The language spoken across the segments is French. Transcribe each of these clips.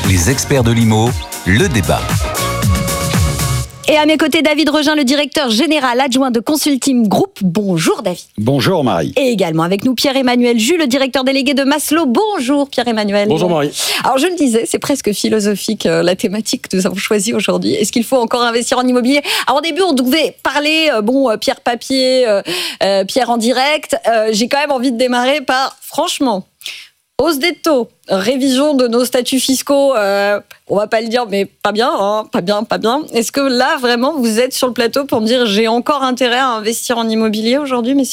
Les experts de l'IMO, le débat. Et à mes côtés, David Regin, le directeur général adjoint de Consulting Group. Bonjour David. Bonjour Marie. Et également avec nous Pierre-Emmanuel Jus, le directeur délégué de Maslow. Bonjour Pierre-Emmanuel. Bonjour Marie. Alors je le disais, c'est presque philosophique la thématique que nous avons choisie aujourd'hui. Est-ce qu'il faut encore investir en immobilier ? Alors au début, on devait parler, pierre papier, pierre en direct. J'ai quand même envie de démarrer par, franchement, hausse des taux, révision de nos statuts fiscaux, on va pas le dire, mais pas bien, hein, pas bien. Est-ce que là, vraiment, vous êtes sur le plateau pour me dire j'ai encore intérêt à investir en immobilier aujourd'hui, messieurs ?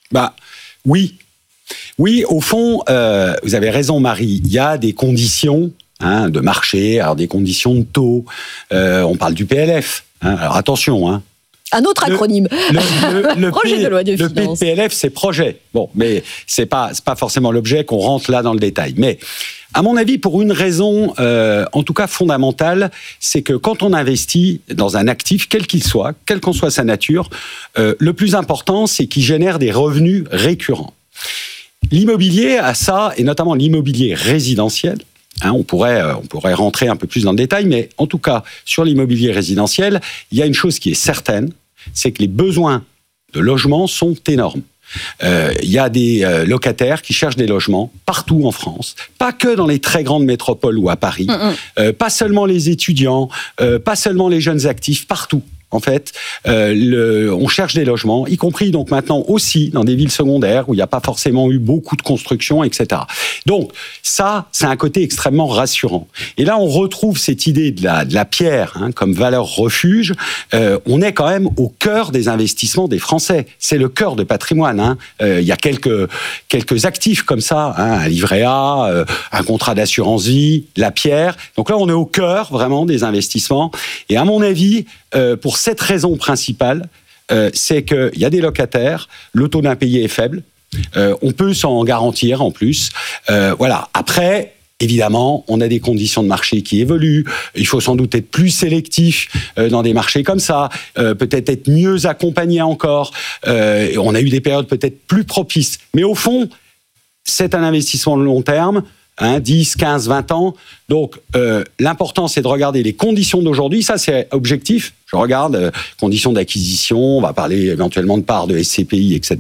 Oui. Oui, au fond, vous avez raison, Marie. Il y a des conditions de marché, alors des conditions de taux. On parle du PLF. Alors attention, un autre acronyme. Le projet de loi de finances. Le PLF, c'est projet. Bon, mais c'est pas forcément l'objet qu'on rentre là dans le détail. Mais à mon avis, pour une raison, en tout cas fondamentale, c'est que quand on investit dans un actif, quel qu'il soit, quelle qu'en soit sa nature, le plus important, c'est qu'il génère des revenus récurrents. L'immobilier a ça, et notamment l'immobilier résidentiel. On pourrait rentrer un peu plus dans le détail, mais en tout cas, sur l'immobilier résidentiel, il y a une chose qui est certaine, c'est que les besoins de logement sont énormes. Il y a des locataires qui cherchent des logements partout en France, pas que dans les très grandes métropoles ou à Paris, pas seulement les étudiants, pas seulement les jeunes actifs, partout. En fait, on cherche des logements, y compris donc maintenant aussi dans des villes secondaires où il n'y a pas forcément eu beaucoup de construction, etc. Donc ça, c'est un côté extrêmement rassurant. Et là, on retrouve cette idée de la pierre comme valeur refuge. On est quand même au cœur des investissements des Français. C'est le cœur de patrimoine. Il y a quelques actifs comme ça, un livret A, un contrat d'assurance vie, la pierre. Donc là, on est au cœur vraiment des investissements. Et à mon avis, pour cette raison principale, c'est qu'il y a des locataires, le taux d'impayé est faible, on peut s'en garantir en plus. Voilà. Après, évidemment, on a des conditions de marché qui évoluent. Il faut sans doute être plus sélectif dans des marchés comme ça, peut-être être mieux accompagné encore. On a eu des périodes peut-être plus propices. Mais au fond, c'est un investissement de long terme. 10, 15, 20 ans. Donc, l'important, c'est de regarder les conditions d'aujourd'hui. Ça, c'est objectif. Je regarde conditions d'acquisition. On va parler éventuellement de parts de SCPI, etc.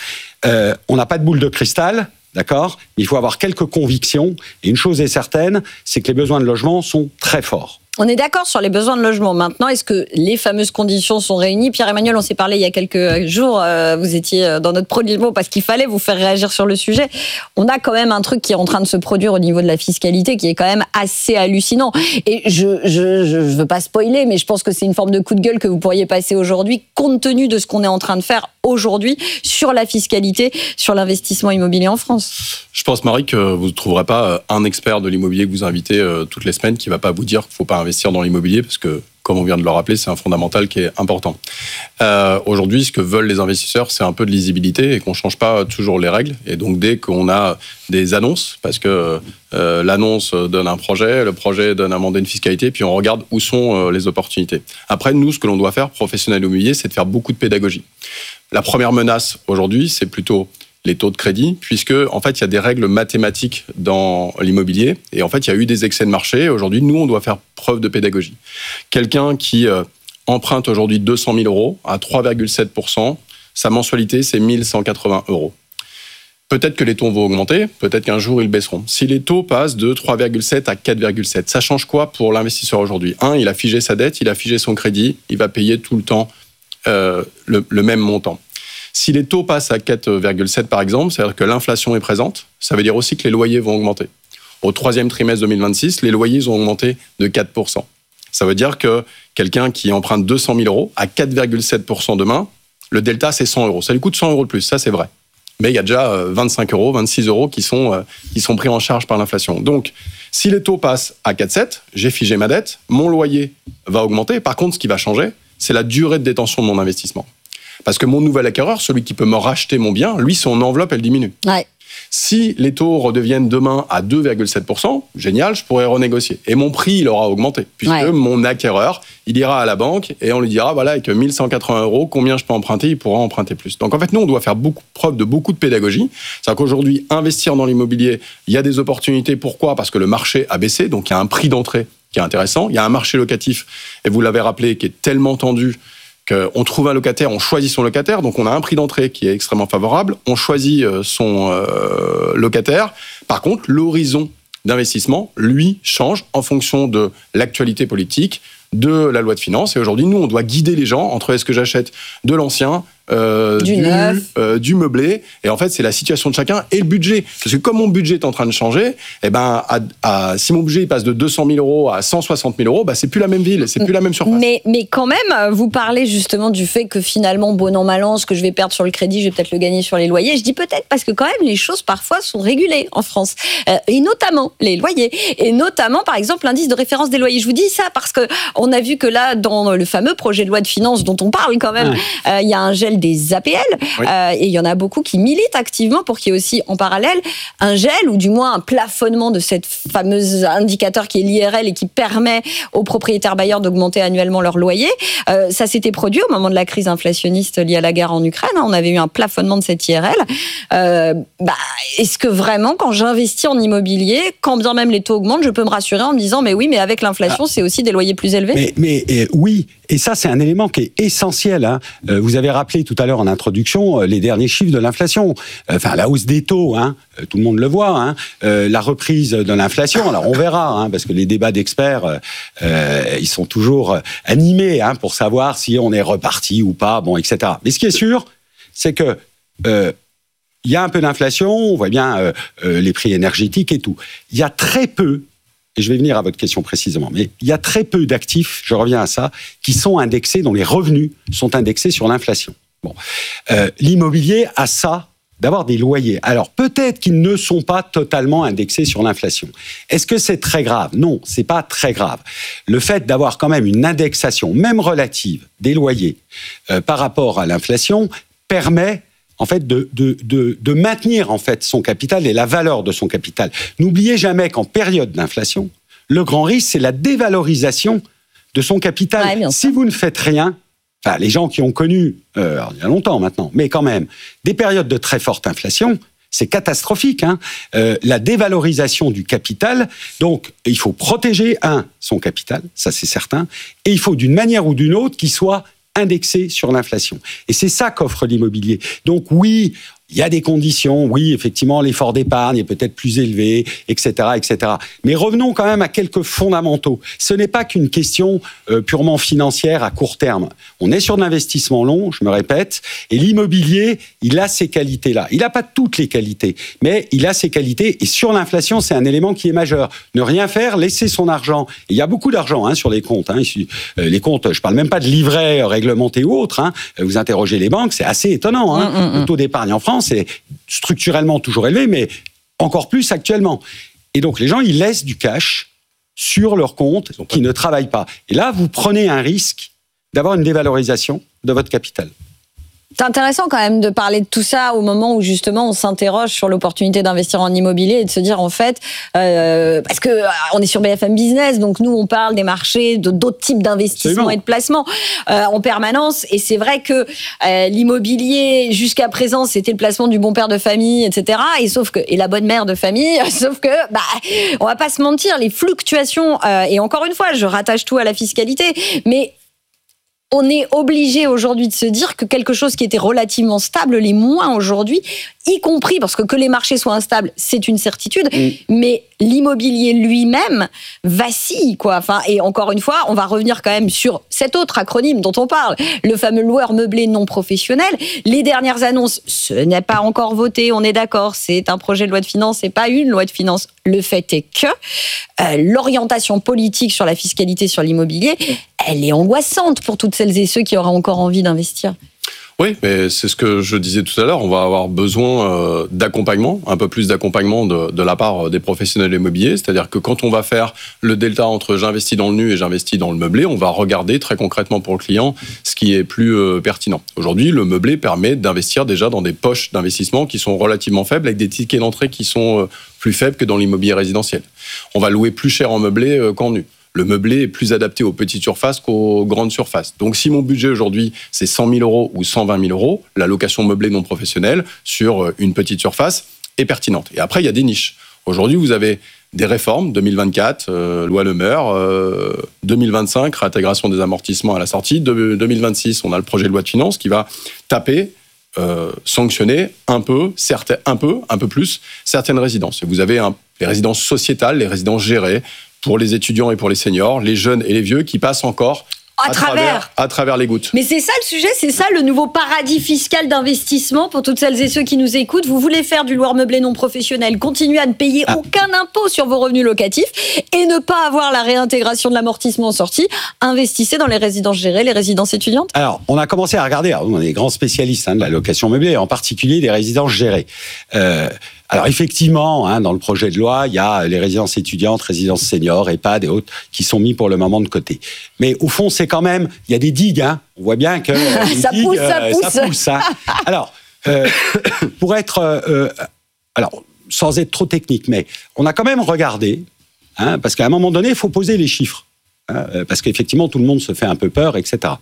On n'a pas de boule de cristal, d'accord ? Mais il faut avoir quelques convictions. Et une chose est certaine, c'est que les besoins de logement sont très forts. On est d'accord sur les besoins de logement. Maintenant, est-ce que les fameuses conditions sont réunies ? Pierre-Emmanuel, on s'est parlé il y a quelques jours. Vous étiez dans notre Prodimo parce qu'il fallait vous faire réagir sur le sujet. On a quand même un truc qui est en train de se produire au niveau de la fiscalité qui est quand même assez hallucinant. Et je veux pas spoiler, mais je pense que c'est une forme de coup de gueule que vous pourriez passer aujourd'hui, compte tenu de ce qu'on est en train de faire aujourd'hui sur la fiscalité, sur l'investissement immobilier en France. Je pense, Marie, que vous ne trouverez pas un expert de l'immobilier que vous invitez toutes les semaines qui ne va pas vous dire qu'il ne faut pas investir dans l'immobilier parce que, comme on vient de le rappeler, c'est un fondamental qui est important. Aujourd'hui, ce que veulent les investisseurs, c'est un peu de lisibilité et qu'on ne change pas toujours les règles. Et donc, dès qu'on a des annonces, parce que l'annonce donne un projet, le projet donne un mandat de fiscalité, puis on regarde où sont les opportunités. Après, nous, ce que l'on doit faire, professionnels immobiliers, c'est de faire beaucoup de pédagogie. La première menace aujourd'hui, c'est plutôt les taux de crédit, puisque en fait, il y a des règles mathématiques dans l'immobilier, et en fait, il y a eu des excès de marché. Aujourd'hui, nous, on doit faire preuve de pédagogie. Quelqu'un qui emprunte aujourd'hui 200 000 euros à 3,7%, sa mensualité, c'est 1 180 euros. Peut-être que les taux vont augmenter, peut-être qu'un jour, ils baisseront. Si les taux passent de 3,7 à 4,7, ça change quoi pour l'investisseur aujourd'hui ? Il a figé sa dette, il a figé son crédit, il va payer tout le temps le même montant. Si les taux passent à 4,7 par exemple, c'est-à-dire que l'inflation est présente, ça veut dire aussi que les loyers vont augmenter. Au troisième trimestre 2026, les loyers ont augmenté de 4%. Ça veut dire que quelqu'un qui emprunte 200 000 euros à 4,7% demain, le delta c'est 100 euros. Ça lui coûte 100 euros de plus, ça c'est vrai. Mais il y a déjà 25 euros, 26 euros qui sont pris en charge par l'inflation. Donc, si les taux passent à 4,7, j'ai figé ma dette, mon loyer va augmenter. Par contre, ce qui va changer, c'est la durée de détention de mon investissement. Parce que mon nouvel acquéreur, celui qui peut me racheter mon bien, lui, son enveloppe, elle diminue. Ouais. Si les taux redeviennent demain à 2,7%, génial, je pourrais renégocier. Et mon prix, il aura augmenté, puisque mon acquéreur, il ira à la banque et on lui dira, voilà, avec 1 180 €, combien je peux emprunter, il pourra emprunter plus. Donc en fait, nous, on doit faire preuve de beaucoup de pédagogie. C'est-à-dire qu'aujourd'hui, investir dans l'immobilier, il y a des opportunités. Pourquoi ? Parce que le marché a baissé, donc il y a un prix d'entrée qui est intéressant. Il y a un marché locatif, et vous l'avez rappelé, qui est tellement tendu qu'on trouve un locataire, on choisit son locataire, donc on a un prix d'entrée qui est extrêmement favorable, on choisit son locataire. Par contre, l'horizon d'investissement, lui, change en fonction de l'actualité politique, de la loi de finances. Et aujourd'hui, nous, on doit guider les gens entre est-ce que j'achète de l'ancien, du meublé. Et en fait, c'est la situation de chacun et le budget. Parce que comme mon budget est en train de changer, eh ben, si mon budget il passe de 200 000 € à 160 000 €, c'est plus la même ville, c'est plus la même surface. Mais quand même, vous parlez justement du fait que finalement, bon an, mal an, ce que je vais perdre sur le crédit, je vais peut-être le gagner sur les loyers. Je dis peut-être parce que quand même, les choses parfois sont régulées en France. Et notamment les loyers. Et notamment, par exemple, l'indice de référence des loyers. Je vous dis ça parce que on a vu que là, dans le fameux projet de loi de finances dont on parle quand même, il y a un gel des APL, et il y en a beaucoup qui militent activement pour qu'il y ait aussi en parallèle un gel ou du moins un plafonnement de cette fameuse indicateur qui est l'IRL et qui permet aux propriétaires bailleurs d'augmenter annuellement leur loyer. Ça s'était produit au moment de la crise inflationniste liée à la guerre en Ukraine. On avait eu un plafonnement de cette IRL. Est-ce que vraiment, quand j'investis en immobilier, quand bien même les taux augmentent, je peux me rassurer en me disant mais oui, mais avec l'inflation, c'est aussi des loyers plus élevés? Mais oui, et ça c'est un élément qui est essentiel. Vous avez rappelé tout à l'heure en introduction les derniers chiffres de l'inflation. La hausse des taux, tout le monde le voit. La reprise de l'inflation, alors on verra, parce que les débats d'experts, ils sont toujours animés pour savoir si on est reparti ou pas, etc. Mais ce qui est sûr, c'est que il y a un peu d'inflation, on voit bien les prix énergétiques et tout. Il y a très peu, et je vais venir à votre question précisément, mais il y a très peu d'actifs, je reviens à ça, qui sont indexés, dont les revenus sont indexés sur l'inflation. L'immobilier a ça, d'avoir des loyers. Alors peut-être qu'ils ne sont pas totalement indexés sur l'inflation. Est-ce que c'est très grave ? Non, c'est pas très grave. Le fait d'avoir quand même une indexation, même relative, des loyers par rapport à l'inflation, permet en fait de maintenir en fait son capital et la valeur de son capital. N'oubliez jamais qu'en période d'inflation, le grand risque c'est la dévalorisation de son capital. Si vous ne faites rien, les gens qui ont connu, il y a longtemps maintenant, mais quand même, des périodes de très forte inflation, c'est catastrophique. La dévalorisation du capital, donc il faut protéger, son capital, ça c'est certain, et il faut d'une manière ou d'une autre qu'il soit indexé sur l'inflation. Et c'est ça qu'offre l'immobilier. Donc oui, il y a des conditions, oui, effectivement, l'effort d'épargne est peut-être plus élevé, etc., etc. Mais revenons quand même à quelques fondamentaux. Ce n'est pas qu'une question purement financière à court terme. On est sur de l'investissement long, je me répète, et l'immobilier, il a ces qualités-là. Il n'a pas toutes les qualités, mais il a ces qualités, et sur l'inflation, c'est un élément qui est majeur. Ne rien faire, laisser son argent. Et il y a beaucoup d'argent sur les comptes. Les comptes, je ne parle même pas de livrets réglementés ou autres. Vous interrogez les banques, c'est assez étonnant. Le taux d'épargne en France, c'est structurellement toujours élevé, mais encore plus actuellement. Et donc, les gens, ils laissent du cash sur leur compte qui ne travaillent pas. Et là, vous prenez un risque d'avoir une dévalorisation de votre capital. C'est intéressant quand même de parler de tout ça au moment où justement on s'interroge sur l'opportunité d'investir en immobilier et de se dire en fait, parce que on est sur BFM Business, donc nous on parle des marchés, d'autres types d'investissements et de placements en permanence. Et c'est vrai que l'immobilier jusqu'à présent c'était le placement du bon père de famille, etc. Et la bonne mère de famille, sauf que on va pas se mentir, les fluctuations et encore une fois je rattache tout à la fiscalité, mais on est obligé aujourd'hui de se dire que quelque chose qui était relativement stable l'est moins aujourd'hui, y compris parce que les marchés soient instables, c'est une certitude, mais l'immobilier lui-même vacille, quoi. Et encore une fois, on va revenir quand même sur cet autre acronyme dont on parle, le fameux loueur meublé non professionnel. Les dernières annonces, ce n'est pas encore voté, on est d'accord, c'est un projet de loi de finances, c'est pas une loi de finances. Le fait est que l'orientation politique sur la fiscalité sur l'immobilier, elle est angoissante pour toutes celles et ceux qui auraient encore envie d'investir. Oui, mais c'est ce que je disais tout à l'heure. On va avoir besoin d'accompagnement, un peu plus d'accompagnement de la part des professionnels immobiliers. C'est-à-dire que quand on va faire le delta entre j'investis dans le nu et j'investis dans le meublé, on va regarder très concrètement pour le client ce qui est plus pertinent. Aujourd'hui, le meublé permet d'investir déjà dans des poches d'investissement qui sont relativement faibles, avec des tickets d'entrée qui sont plus faibles que dans l'immobilier résidentiel. On va louer plus cher en meublé qu'en nu. Le meublé est plus adapté aux petites surfaces qu'aux grandes surfaces. Donc, si mon budget aujourd'hui, c'est 100 000 euros ou 120 000 euros, la location meublée non professionnelle sur une petite surface est pertinente. Et après, il y a des niches. Aujourd'hui, vous avez des réformes, 2024, loi Le Meur, 2025, réintégration des amortissements à la sortie, 2026, on a le projet de loi de finances qui va taper, sanctionner un peu plus certaines résidences. Et vous avez les résidences sociétales, les résidences gérées, pour les étudiants et pour les seniors, les jeunes et les vieux qui passent encore à travers les gouttes. Mais c'est ça le sujet, c'est ça le nouveau paradis fiscal d'investissement pour toutes celles et ceux qui nous écoutent. Vous voulez faire du loueur meublé non professionnel, continuer à ne payer aucun impôt sur vos revenus locatifs et ne pas avoir la réintégration de l'amortissement en sortie. Investissez dans les résidences gérées, les résidences étudiantes. Alors, on a commencé à regarder, on est des grands spécialistes de la location meublée, en particulier des résidences gérées. Alors effectivement, dans le projet de loi, il y a les résidences étudiantes, résidences seniors, EHPAD et autres qui sont mis pour le moment de côté. Mais au fond, c'est quand même, il y a des digues. On voit bien que ça pousse. Alors, pour être, sans être trop technique, mais on a quand même regardé, parce qu'à un moment donné, il faut poser les chiffres, parce qu'effectivement, tout le monde se fait un peu peur, etc.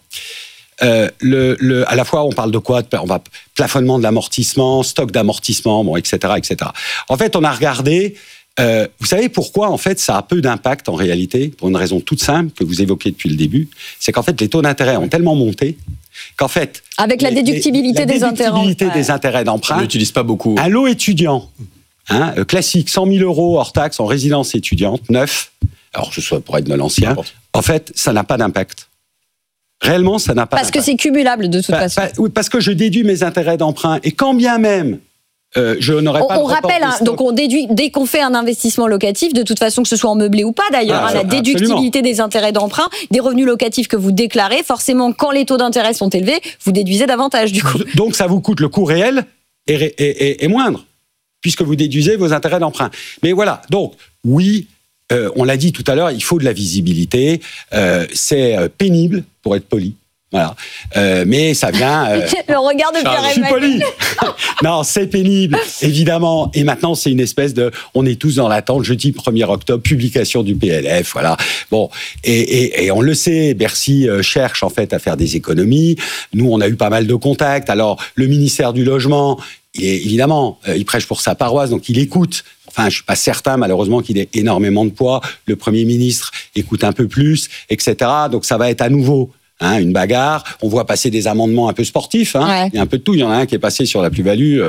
À la fois, on parle de quoi ? On va plafonnement de l'amortissement, stock d'amortissement, etc., etc. En fait, on a regardé. Vous savez pourquoi, en fait, ça a peu d'impact en réalité, pour une raison toute simple que vous évoquez depuis le début, c'est qu'en fait, les taux d'intérêt ont tellement monté qu'en fait, avec la déductibilité des intérêts d'emprunt, on n'utilise pas beaucoup. Un lot étudiant, classique, 100 000 euros hors taxe en résidence étudiante, neuf. Alors, pour être de l'ancien, en fait, ça n'a pas d'impact. Réellement, ça n'a pas d'impact. Parce que c'est cumulable de toute façon. Oui, parce que je déduis mes intérêts d'emprunt et quand bien même je n'aurais pas. On rappelle, donc on déduit dès qu'on fait un investissement locatif, de toute façon que ce soit en meublé ou pas d'ailleurs, la déductibilité des intérêts d'emprunt, des revenus locatifs que vous déclarez, forcément quand les taux d'intérêt sont élevés, vous déduisez davantage du coup. Donc ça vous coûte le coût réel est moindre puisque vous déduisez vos intérêts d'emprunt. Mais voilà, donc oui. On l'a dit tout à l'heure, il faut de la visibilité. C'est pénible, pour être poli. Voilà. Mais ça vient... Le regard de Pierre-Emmanuel. Je suis poli. Non, c'est pénible, évidemment. Et maintenant, c'est une espèce de... On est tous dans l'attente, jeudi 1er octobre, publication du PLF, voilà. Bon, et on le sait, Bercy cherche en fait à faire des économies. Nous, on a eu pas mal de contacts. Alors, le ministère du Logement... évidemment, il prêche pour sa paroisse, donc il écoute. Enfin, je suis pas certain, malheureusement, qu'il ait énormément de poids. Le Premier ministre écoute un peu plus, etc. Donc, ça va être à nouveau une bagarre. On voit passer des amendements un peu sportifs. Ouais. Il y a un peu de tout. Il y en a un qui est passé sur la plus-value.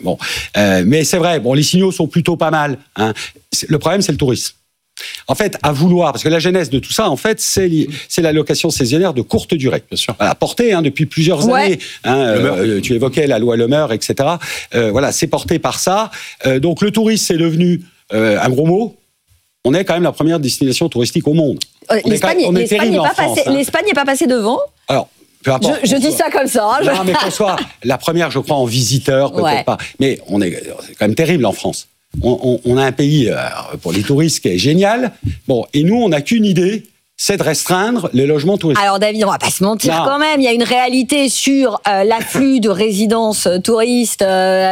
Mais c'est vrai. Bon, les signaux sont plutôt pas mal. Le problème, c'est le tourisme. En fait, à vouloir, parce que la genèse de tout ça, en fait, c'est la location saisonnière de courte durée. Bien sûr. Voilà, portée depuis plusieurs années. Tu évoquais la loi Le Meur, etc. Voilà, c'est porté par ça. Donc le tourisme, c'est devenu un gros mot. On est quand même la première destination touristique au monde. L'Espagne n'est pas passée devant. Alors, peu importe. Je dis ça comme ça. Non, mais qu'on soit la première, je crois, en visiteur, peut-être pas. Mais c'est quand même terrible en France. On a un pays pour les touristes qui est génial. Bon, et nous, on n'a qu'une idée, c'est de restreindre les logements touristiques. Alors David, on va pas se mentir quand même. Il y a une réalité sur l'afflux de résidences touristes,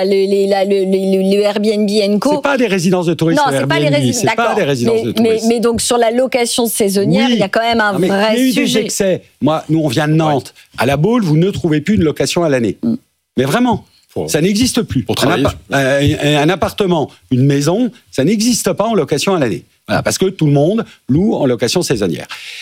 le Airbnb & Co. C'est pas des résidences de touristes. Non, c'est pas les résidences. D'accord. Pas des résidences de touristes. Mais donc sur la location saisonnière, il y a quand même un vrai sujet. Il y a eu des excès. Nous, on vient de Nantes. Ouais. À La Baule, vous ne trouvez plus une location à l'année. Mais vraiment. Ça n'existe plus. Pour travailler. Un appartement, une maison, ça n'existe pas en location à l'année. Voilà, parce que tout le monde loue en location saisonnière.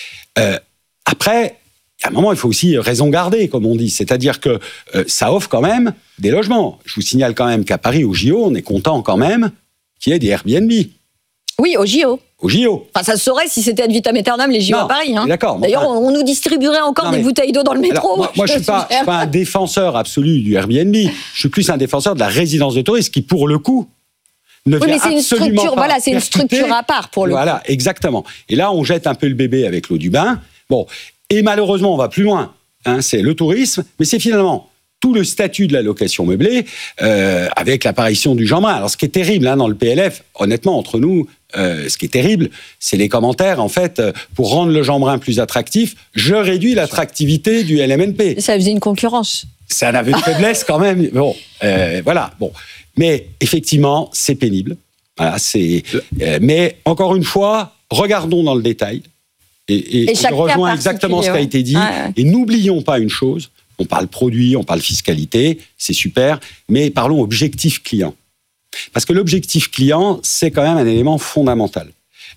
Après, à un moment, il faut aussi raison garder, comme on dit. C'est-à-dire que ça offre quand même des logements. Je vous signale quand même qu'à Paris, au JO, on est content quand même qu'il y ait des Airbnb. Oui, au JO. Au JO. Enfin, ça se saurait si c'était ad vitam aeternam les JO à Paris. D'accord. D'ailleurs, on nous distribuerait encore des bouteilles d'eau dans le métro. Alors, moi, je suis pas un défenseur absolu du Airbnb. Je suis plus un défenseur de la résidence de tourisme qui, pour le coup, ne vient absolument pas. Oui, mais c'est une structure. Voilà, c'est une structure à part pour le coup. Voilà, exactement. Et là, on jette un peu le bébé avec l'eau du bain. Bon, et malheureusement, on va plus loin. C'est le tourisme, mais c'est finalement tout le statut de la location meublée avec l'apparition du Jeanbrun. Alors, ce qui est terrible dans le PLF, honnêtement, entre nous, ce qui est terrible, c'est les commentaires. En fait, pour rendre le Jeanbrun plus attractif, je réduis l'attractivité du LMNP. Ça faisait une concurrence. C'est un aveu de faiblesse quand même. Bon, voilà. Bon, mais effectivement, c'est pénible. Voilà, mais encore une fois, regardons dans le détail. Et je rejoins exactement ce qui a été dit. Ouais. Et n'oublions pas une chose. On parle produit, on parle fiscalité, c'est super, mais parlons objectif client. Parce que l'objectif client, c'est quand même un élément fondamental.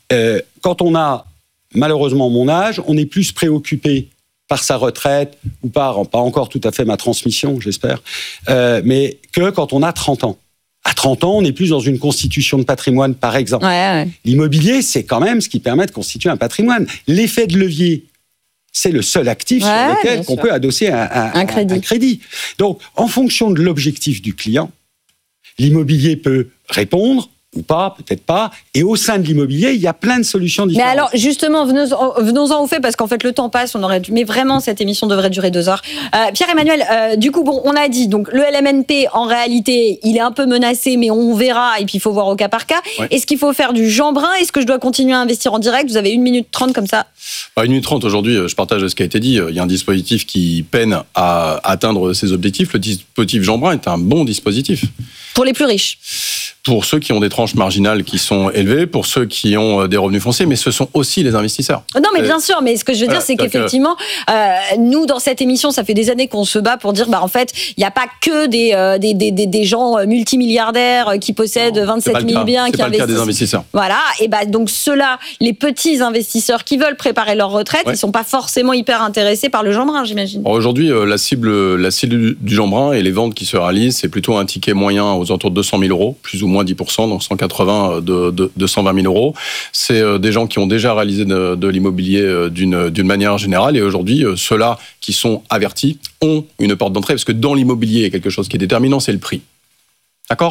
Quand on a, malheureusement, mon âge, on est plus préoccupé par sa retraite ou pas encore tout à fait ma transmission, j'espère, mais que quand on a 30 ans. À 30 ans, on est plus dans une constitution de patrimoine, par exemple. Ouais. L'immobilier, c'est quand même ce qui permet de constituer un patrimoine. L'effet de levier, c'est le seul actif sur lequel on peut adosser un crédit. Donc, en fonction de l'objectif du client, l'immobilier peut répondre ou pas, peut-être pas. Et au sein de l'immobilier, il y a plein de solutions différentes. Mais alors, justement, venons-en au fait, parce qu'en fait, le temps passe, mais vraiment, cette émission devrait durer 2 heures. Pierre-Emmanuel, du coup, on a dit, donc, le LMNP, en réalité, il est un peu menacé, mais on verra, et puis il faut voir au cas par cas. Ouais. Est-ce qu'il faut faire du Jeanbrun? Est-ce que je dois continuer à investir en direct? Vous avez 1 minute 30 comme ça. 1 minute 30, aujourd'hui, je partage ce qui a été dit. Il y a un dispositif qui peine à atteindre ses objectifs. Le dispositif Jeanbrun est un bon dispositif. Pour les plus riches? Pour ceux qui ont des tranches marginales qui sont élevées, pour ceux qui ont des revenus fonciers, mais ce sont aussi les investisseurs. Non, mais bien sûr, mais ce que je veux dire, c'est qu'effectivement, nous, dans cette émission, ça fait des années qu'on se bat pour dire, en fait, il n'y a pas que des gens multimilliardaires qui possèdent 27 000 biens, qui investissent. C'est pas le cas des investisseurs. Voilà, et donc ceux-là, les petits investisseurs qui veulent préparer leur retraite, ils ne sont pas forcément hyper intéressés par le Jeanbrun, j'imagine. Alors aujourd'hui, la cible du Jeanbrun et les ventes qui se réalisent, c'est plutôt un ticket moyen aux alentours de 200 000 euros, plus ou moins 10%, donc 180 de 120 000 euros. C'est des gens qui ont déjà réalisé de l'immobilier d'une manière générale. Et aujourd'hui, ceux-là qui sont avertis ont une porte d'entrée, parce que dans l'immobilier, il y a quelque chose qui est déterminant, c'est le prix. D'accord ?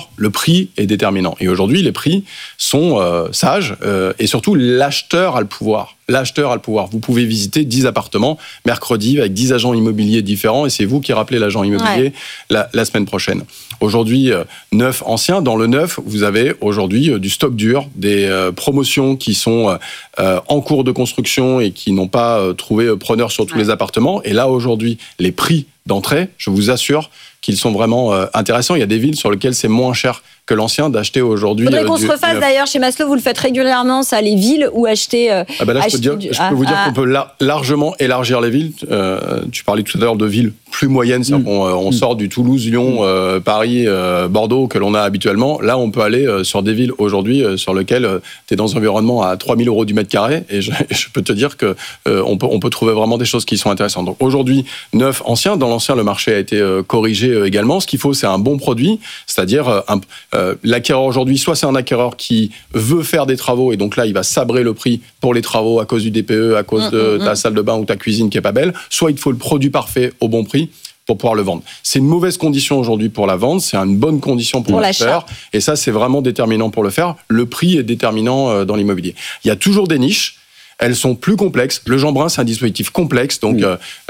Le prix est déterminant. Et aujourd'hui, les prix sont sages et surtout, l'acheteur a le pouvoir. L'acheteur a le pouvoir. Vous pouvez visiter 10 appartements mercredi avec 10 agents immobiliers différents et c'est vous qui rappelez l'agent immobilier la semaine prochaine. Aujourd'hui, neuf anciens. Dans le neuf, vous avez aujourd'hui du stock dur, des promotions qui sont en cours de construction et qui n'ont pas trouvé preneur sur tous les appartements. Et là, aujourd'hui, les prix d'entrée, je vous assure qu'ils sont vraiment intéressants. Il y a des villes sur lesquelles c'est moins cher que l'ancien d'acheter aujourd'hui. Il faudrait qu'on se refasse d'ailleurs chez Maslow, vous le faites régulièrement, ça, les villes ou acheter. Là, je peux vous dire qu'on peut largement élargir les villes. Tu parlais tout à l'heure de villes plus moyennes, c'est-à-dire qu'on sort du Toulouse, Lyon, Paris, Bordeaux que l'on a habituellement. Là, on peut aller sur des villes aujourd'hui sur lesquelles tu es dans un environnement à 3 000 euros du mètre carré. Et je peux te dire que on peut trouver vraiment des choses qui sont intéressantes. Donc aujourd'hui, neuf anciens. Dans l'ancien, le marché a été corrigé également. Ce qu'il faut, c'est un bon produit, c'est-à-dire l'acquéreur aujourd'hui, soit c'est un acquéreur qui veut faire des travaux et donc là, il va sabrer le prix pour les travaux à cause du DPE, à cause de ta salle de bain ou ta cuisine qui est pas belle, soit il faut le produit parfait au bon prix pour pouvoir le vendre. C'est une mauvaise condition aujourd'hui pour la vente, c'est une bonne condition pour l'acheteur et ça, c'est vraiment déterminant pour le faire. Le prix est déterminant dans l'immobilier. Il y a toujours des niches. Elles sont plus complexes. Le Jeanbrun, c'est un dispositif complexe. Donc,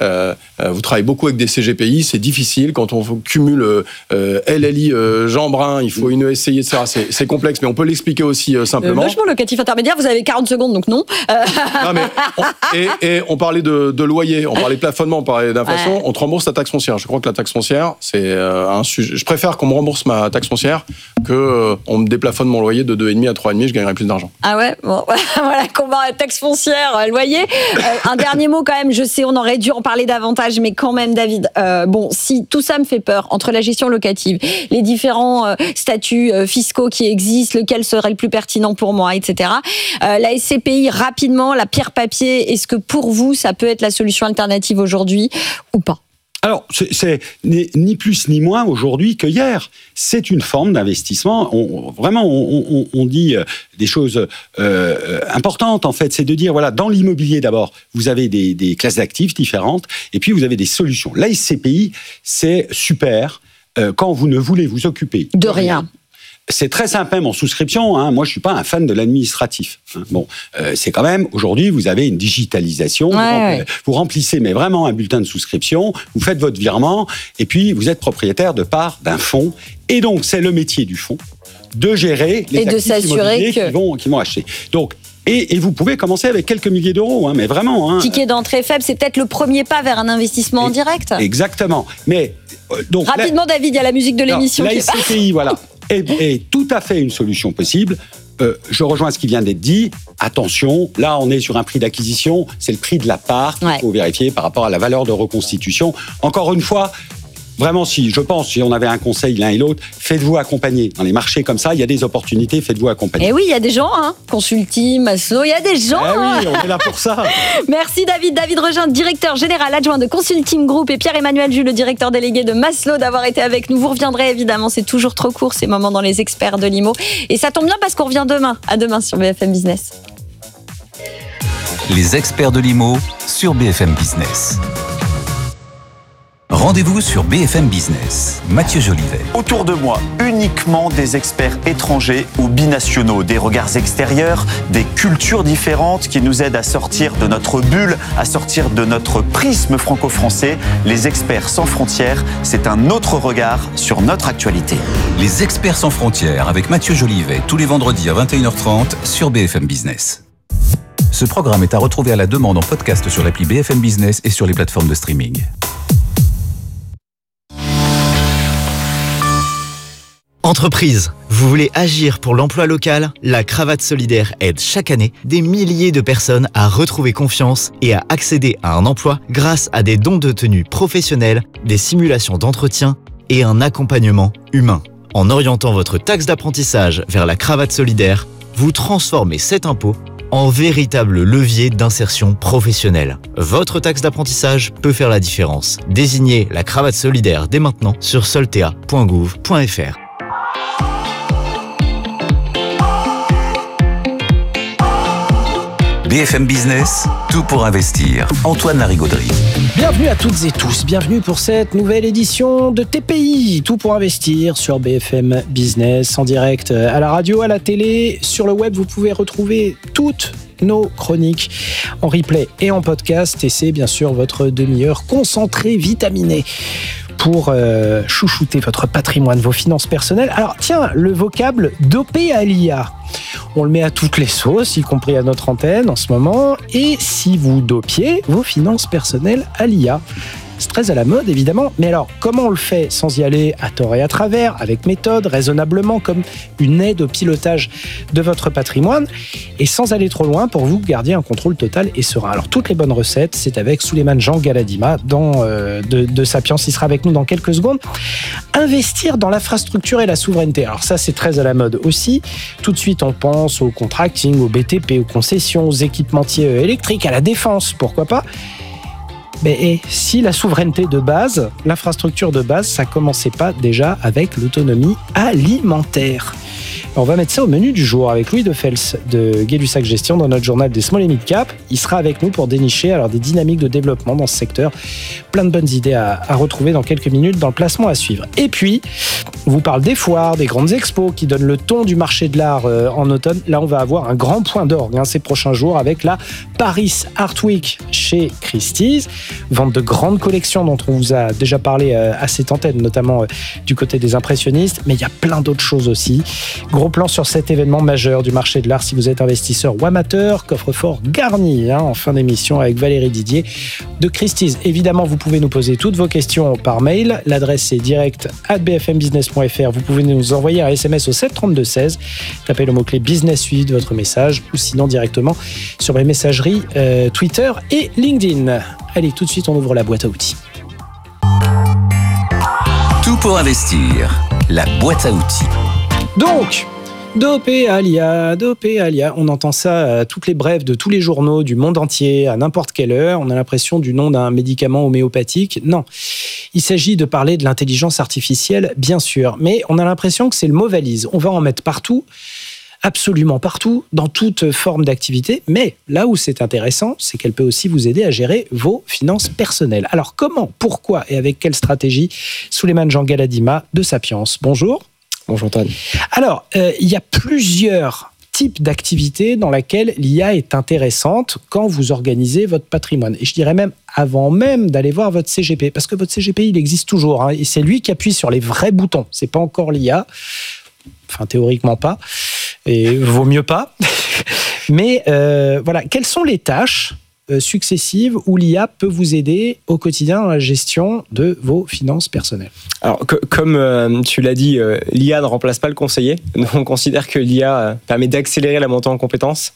vous travaillez beaucoup avec des CGPI. C'est difficile. Quand on cumule LLI, Jeanbrun, il faut une SCI, etc. C'est complexe, mais on peut l'expliquer aussi simplement. Logement locatif intermédiaire, vous avez 40 secondes, donc non. Non mais on parlait de loyer, on parlait de plafonnement, on parlait d'inflation. On te rembourse la taxe foncière. Je crois que la taxe foncière, c'est un sujet. Je préfère qu'on me rembourse ma taxe foncière que on me déplafonne mon loyer de 2,5 à 3,5. Je gagnerai plus d'argent. Ah ouais, bon, voilà, combat la taxe foncière. Loyer. Un dernier mot quand même, je sais, on aurait dû en parler davantage, mais quand même, David, si tout ça me fait peur, entre la gestion locative, les différents statuts fiscaux qui existent, lequel serait le plus pertinent pour moi, etc. La SCPI, rapidement, la pierre papier, est-ce que pour vous, ça peut être la solution alternative aujourd'hui ou pas ? Alors, c'est ni plus ni moins aujourd'hui que hier. C'est une forme d'investissement. On dit des choses importantes, en fait. C'est de dire, voilà, dans l'immobilier, d'abord, vous avez des classes d'actifs différentes, et puis vous avez des solutions. La SCPI, c'est super quand vous ne voulez vous occuper de rien. c'est très simple même en souscription. Moi, je suis pas un fan de l'administratif. C'est quand même, aujourd'hui, vous avez une digitalisation. Vous remplissez mais vraiment un bulletin de souscription, vous faites votre virement, et puis vous êtes propriétaire de part d'un fonds. Et donc, c'est le métier du fonds de gérer les actifs immobiliers qui vont acheter. Donc, et vous pouvez commencer avec quelques milliers d'euros, mais vraiment. Ticket d'entrée faible, c'est peut-être le premier pas vers un investissement en direct. Exactement. Mais donc rapidement, David, il y a la musique de l'émission. La SCPI, voilà, est tout à fait une solution possible. Je rejoins ce qui vient d'être dit. Attention, là, on est sur un prix d'acquisition, c'est le prix de la part qu'il faut vérifier par rapport à la valeur de reconstitution. Encore une fois. Vraiment, si on avait un conseil l'un et l'autre, faites-vous accompagner. Dans les marchés comme ça, il y a des opportunités, faites-vous accompagner. Et oui, il y a des gens, Consulting, Maslow, il y a des gens. Oui, on est là pour ça. Merci David. David Regin, directeur général adjoint de Consulting Group, et Pierre-Emmanuel Jus, le directeur délégué de Maslow, d'avoir été avec nous. Vous reviendrez évidemment, c'est toujours trop court ces moments dans les experts de l'IMO. Et ça tombe bien parce qu'on revient demain. À demain sur BFM Business. Les experts de l'IMO sur BFM Business. Rendez-vous sur BFM Business. Mathieu Jolivet. Autour de moi, uniquement des experts étrangers ou binationaux, des regards extérieurs, des cultures différentes qui nous aident à sortir de notre bulle, à sortir de notre prisme franco-français. Les experts sans frontières, c'est un autre regard sur notre actualité. Les experts sans frontières avec Mathieu Jolivet, tous les vendredis à 21h30 sur BFM Business. Ce programme est à retrouver à la demande en podcast sur l'appli BFM Business et sur les plateformes de streaming. Entreprise, vous voulez agir pour l'emploi local ? La Cravate Solidaire aide chaque année des milliers de personnes à retrouver confiance et à accéder à un emploi grâce à des dons de tenue professionnels, des simulations d'entretien et un accompagnement humain. En orientant votre taxe d'apprentissage vers la Cravate Solidaire, vous transformez cet impôt en véritable levier d'insertion professionnelle. Votre taxe d'apprentissage peut faire la différence. Désignez la Cravate Solidaire dès maintenant sur soltea.gouv.fr. BFM Business, tout pour investir. Antoine Larigauderie. Bienvenue à toutes et tous, bienvenue pour cette nouvelle édition de TPI, tout pour investir sur BFM Business, en direct à la radio, à la télé, sur le web. Vous pouvez retrouver toutes nos chroniques en replay et en podcast, et c'est bien sûr votre demi-heure concentrée, vitaminée, pour chouchouter votre patrimoine, vos finances personnelles. Alors tiens, le vocable dopé à l'IA, on le met à toutes les sauces, y compris à notre antenne en ce moment. Et si vous dopiez vos finances personnelles à l'IA, c'est très à la mode évidemment, mais alors comment on le fait sans y aller à tort et à travers, avec méthode, raisonnablement, comme une aide au pilotage de votre patrimoine, et sans aller trop loin pour vous garder un contrôle total et serein. Alors toutes les bonnes recettes, c'est avec Souleymane Jean Galadima de Sapiens. Il sera avec nous dans quelques secondes. Investir dans l'infrastructure et la souveraineté, alors ça c'est très à la mode aussi. Tout de suite on pense au contracting, au BTP, aux concessions, aux équipementiers électriques, à la défense, pourquoi pas. Mais si la souveraineté de base, l'infrastructure de base, ça commençait pas déjà avec l'autonomie alimentaire? On va mettre ça au menu du jour avec Louis Defels de Gay-Lussac Gestion dans notre journal des Small et Mid Cap. Il sera avec nous pour dénicher des dynamiques de développement dans ce secteur. Plein de bonnes idées à retrouver dans quelques minutes dans le placement à suivre. Et puis, on vous parle des foires, des grandes expos qui donnent le ton du marché de l'art en automne. Là, on va avoir un grand point d'orgue ces prochains jours avec la Paris Art Week chez Christie's. Vente de grandes collections dont on vous a déjà parlé à cette antenne, notamment du côté des impressionnistes. Mais il y a plein d'autres choses aussi. Gros plan sur cet événement majeur du marché de l'art si vous êtes investisseur ou amateur. Coffre-fort garni en fin d'émission avec Valérie Didier de Christie's. Évidemment, vous pouvez nous poser toutes vos questions par mail. L'adresse est direct@bfmbusiness.fr. Vous pouvez nous envoyer un SMS au 732-16. Tapez le mot-clé business suivi de votre message ou sinon directement sur mes messageries Twitter et LinkedIn. Allez, tout de suite, on ouvre la boîte à outils. Tout pour investir, la boîte à outils. Donc, dopé à l'IA, on entend ça à toutes les brèves de tous les journaux du monde entier, à n'importe quelle heure. On a l'impression du nom d'un médicament homéopathique. Non, il s'agit de parler de l'intelligence artificielle, bien sûr, mais on a l'impression que c'est le mot valise. On va en mettre partout, absolument partout, dans toute forme d'activité, mais là où c'est intéressant, c'est qu'elle peut aussi vous aider à gérer vos finances personnelles. Alors comment, pourquoi et avec quelle stratégie? Souleymane Jean Galadima de Sapiens. Bonjour. Bonjour Antoine. Alors, il y a plusieurs types d'activités dans lesquelles l'IA est intéressante quand vous organisez votre patrimoine. Et je dirais même avant même d'aller voir votre CGP, parce que votre CGP, il existe toujours, hein, et c'est lui qui appuie sur les vrais boutons. C'est pas encore l'IA, enfin théoriquement pas, et vaut mieux pas. Mais voilà, quelles sont les tâches successives où l'IA peut vous aider au quotidien dans la gestion de vos finances personnelles? Alors, comme tu l'as dit, l'IA ne remplace pas le conseiller. On considère que l'IA permet d'accélérer la montée en compétences.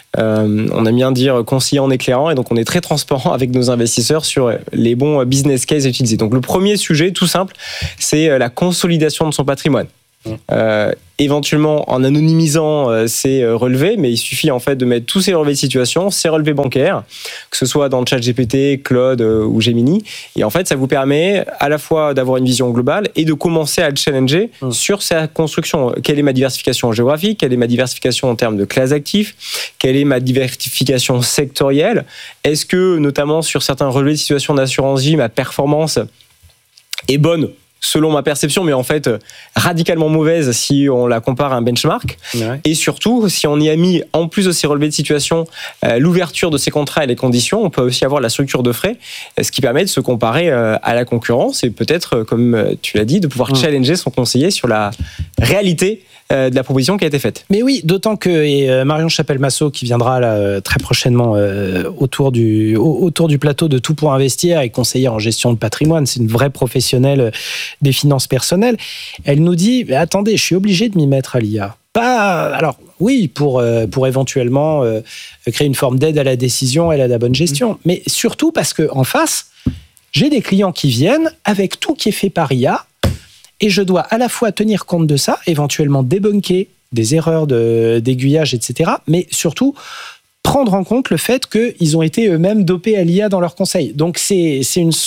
On aime bien dire conseiller en éclairant, et donc on est très transparent avec nos investisseurs sur les bons business cases à utiliser. Donc le premier sujet, tout simple, c'est la consolidation de son patrimoine. Éventuellement en anonymisant ces relevés, mais il suffit en fait de mettre tous ces relevés de situation, ces relevés bancaires, que ce soit dans ChatGPT, Claude ou Gemini, et en fait ça vous permet à la fois d'avoir une vision globale et de commencer à le challenger sur sa construction. Quelle est ma diversification géographique? Quelle est ma diversification en termes de classes d'actifs? Quelle est ma diversification sectorielle? Est-ce que notamment sur certains relevés de situation d'assurance vie, ma performance est bonne selon ma perception, mais en fait radicalement mauvaise si on la compare à un benchmark. Ouais. Et surtout, si on y a mis, en plus de ces relevés de situation, l'ouverture de ces contrats et les conditions, on peut aussi avoir la structure de frais, ce qui permet de se comparer à la concurrence et peut-être, comme tu l'as dit, de pouvoir challenger son conseiller sur la réalité de la proposition qui a été faite. Mais oui, d'autant que Marion Chapelle-Massot, qui viendra là, très prochainement autour du plateau de Tout pour investir, et conseillère en gestion de patrimoine, c'est une vraie professionnelle des finances personnelles, elle nous dit « Attendez, je suis obligé de m'y mettre à l'IA ». Alors oui, pour éventuellement créer une forme d'aide à la décision et à la bonne gestion, mais surtout parce qu'en face, j'ai des clients qui viennent avec tout qui est fait par IA, et je dois à la fois tenir compte de ça, éventuellement débunker des erreurs d'aiguillage, etc., mais surtout prendre en compte le fait qu'ils ont été eux-mêmes dopés à l'IA dans leurs conseils. Donc c'est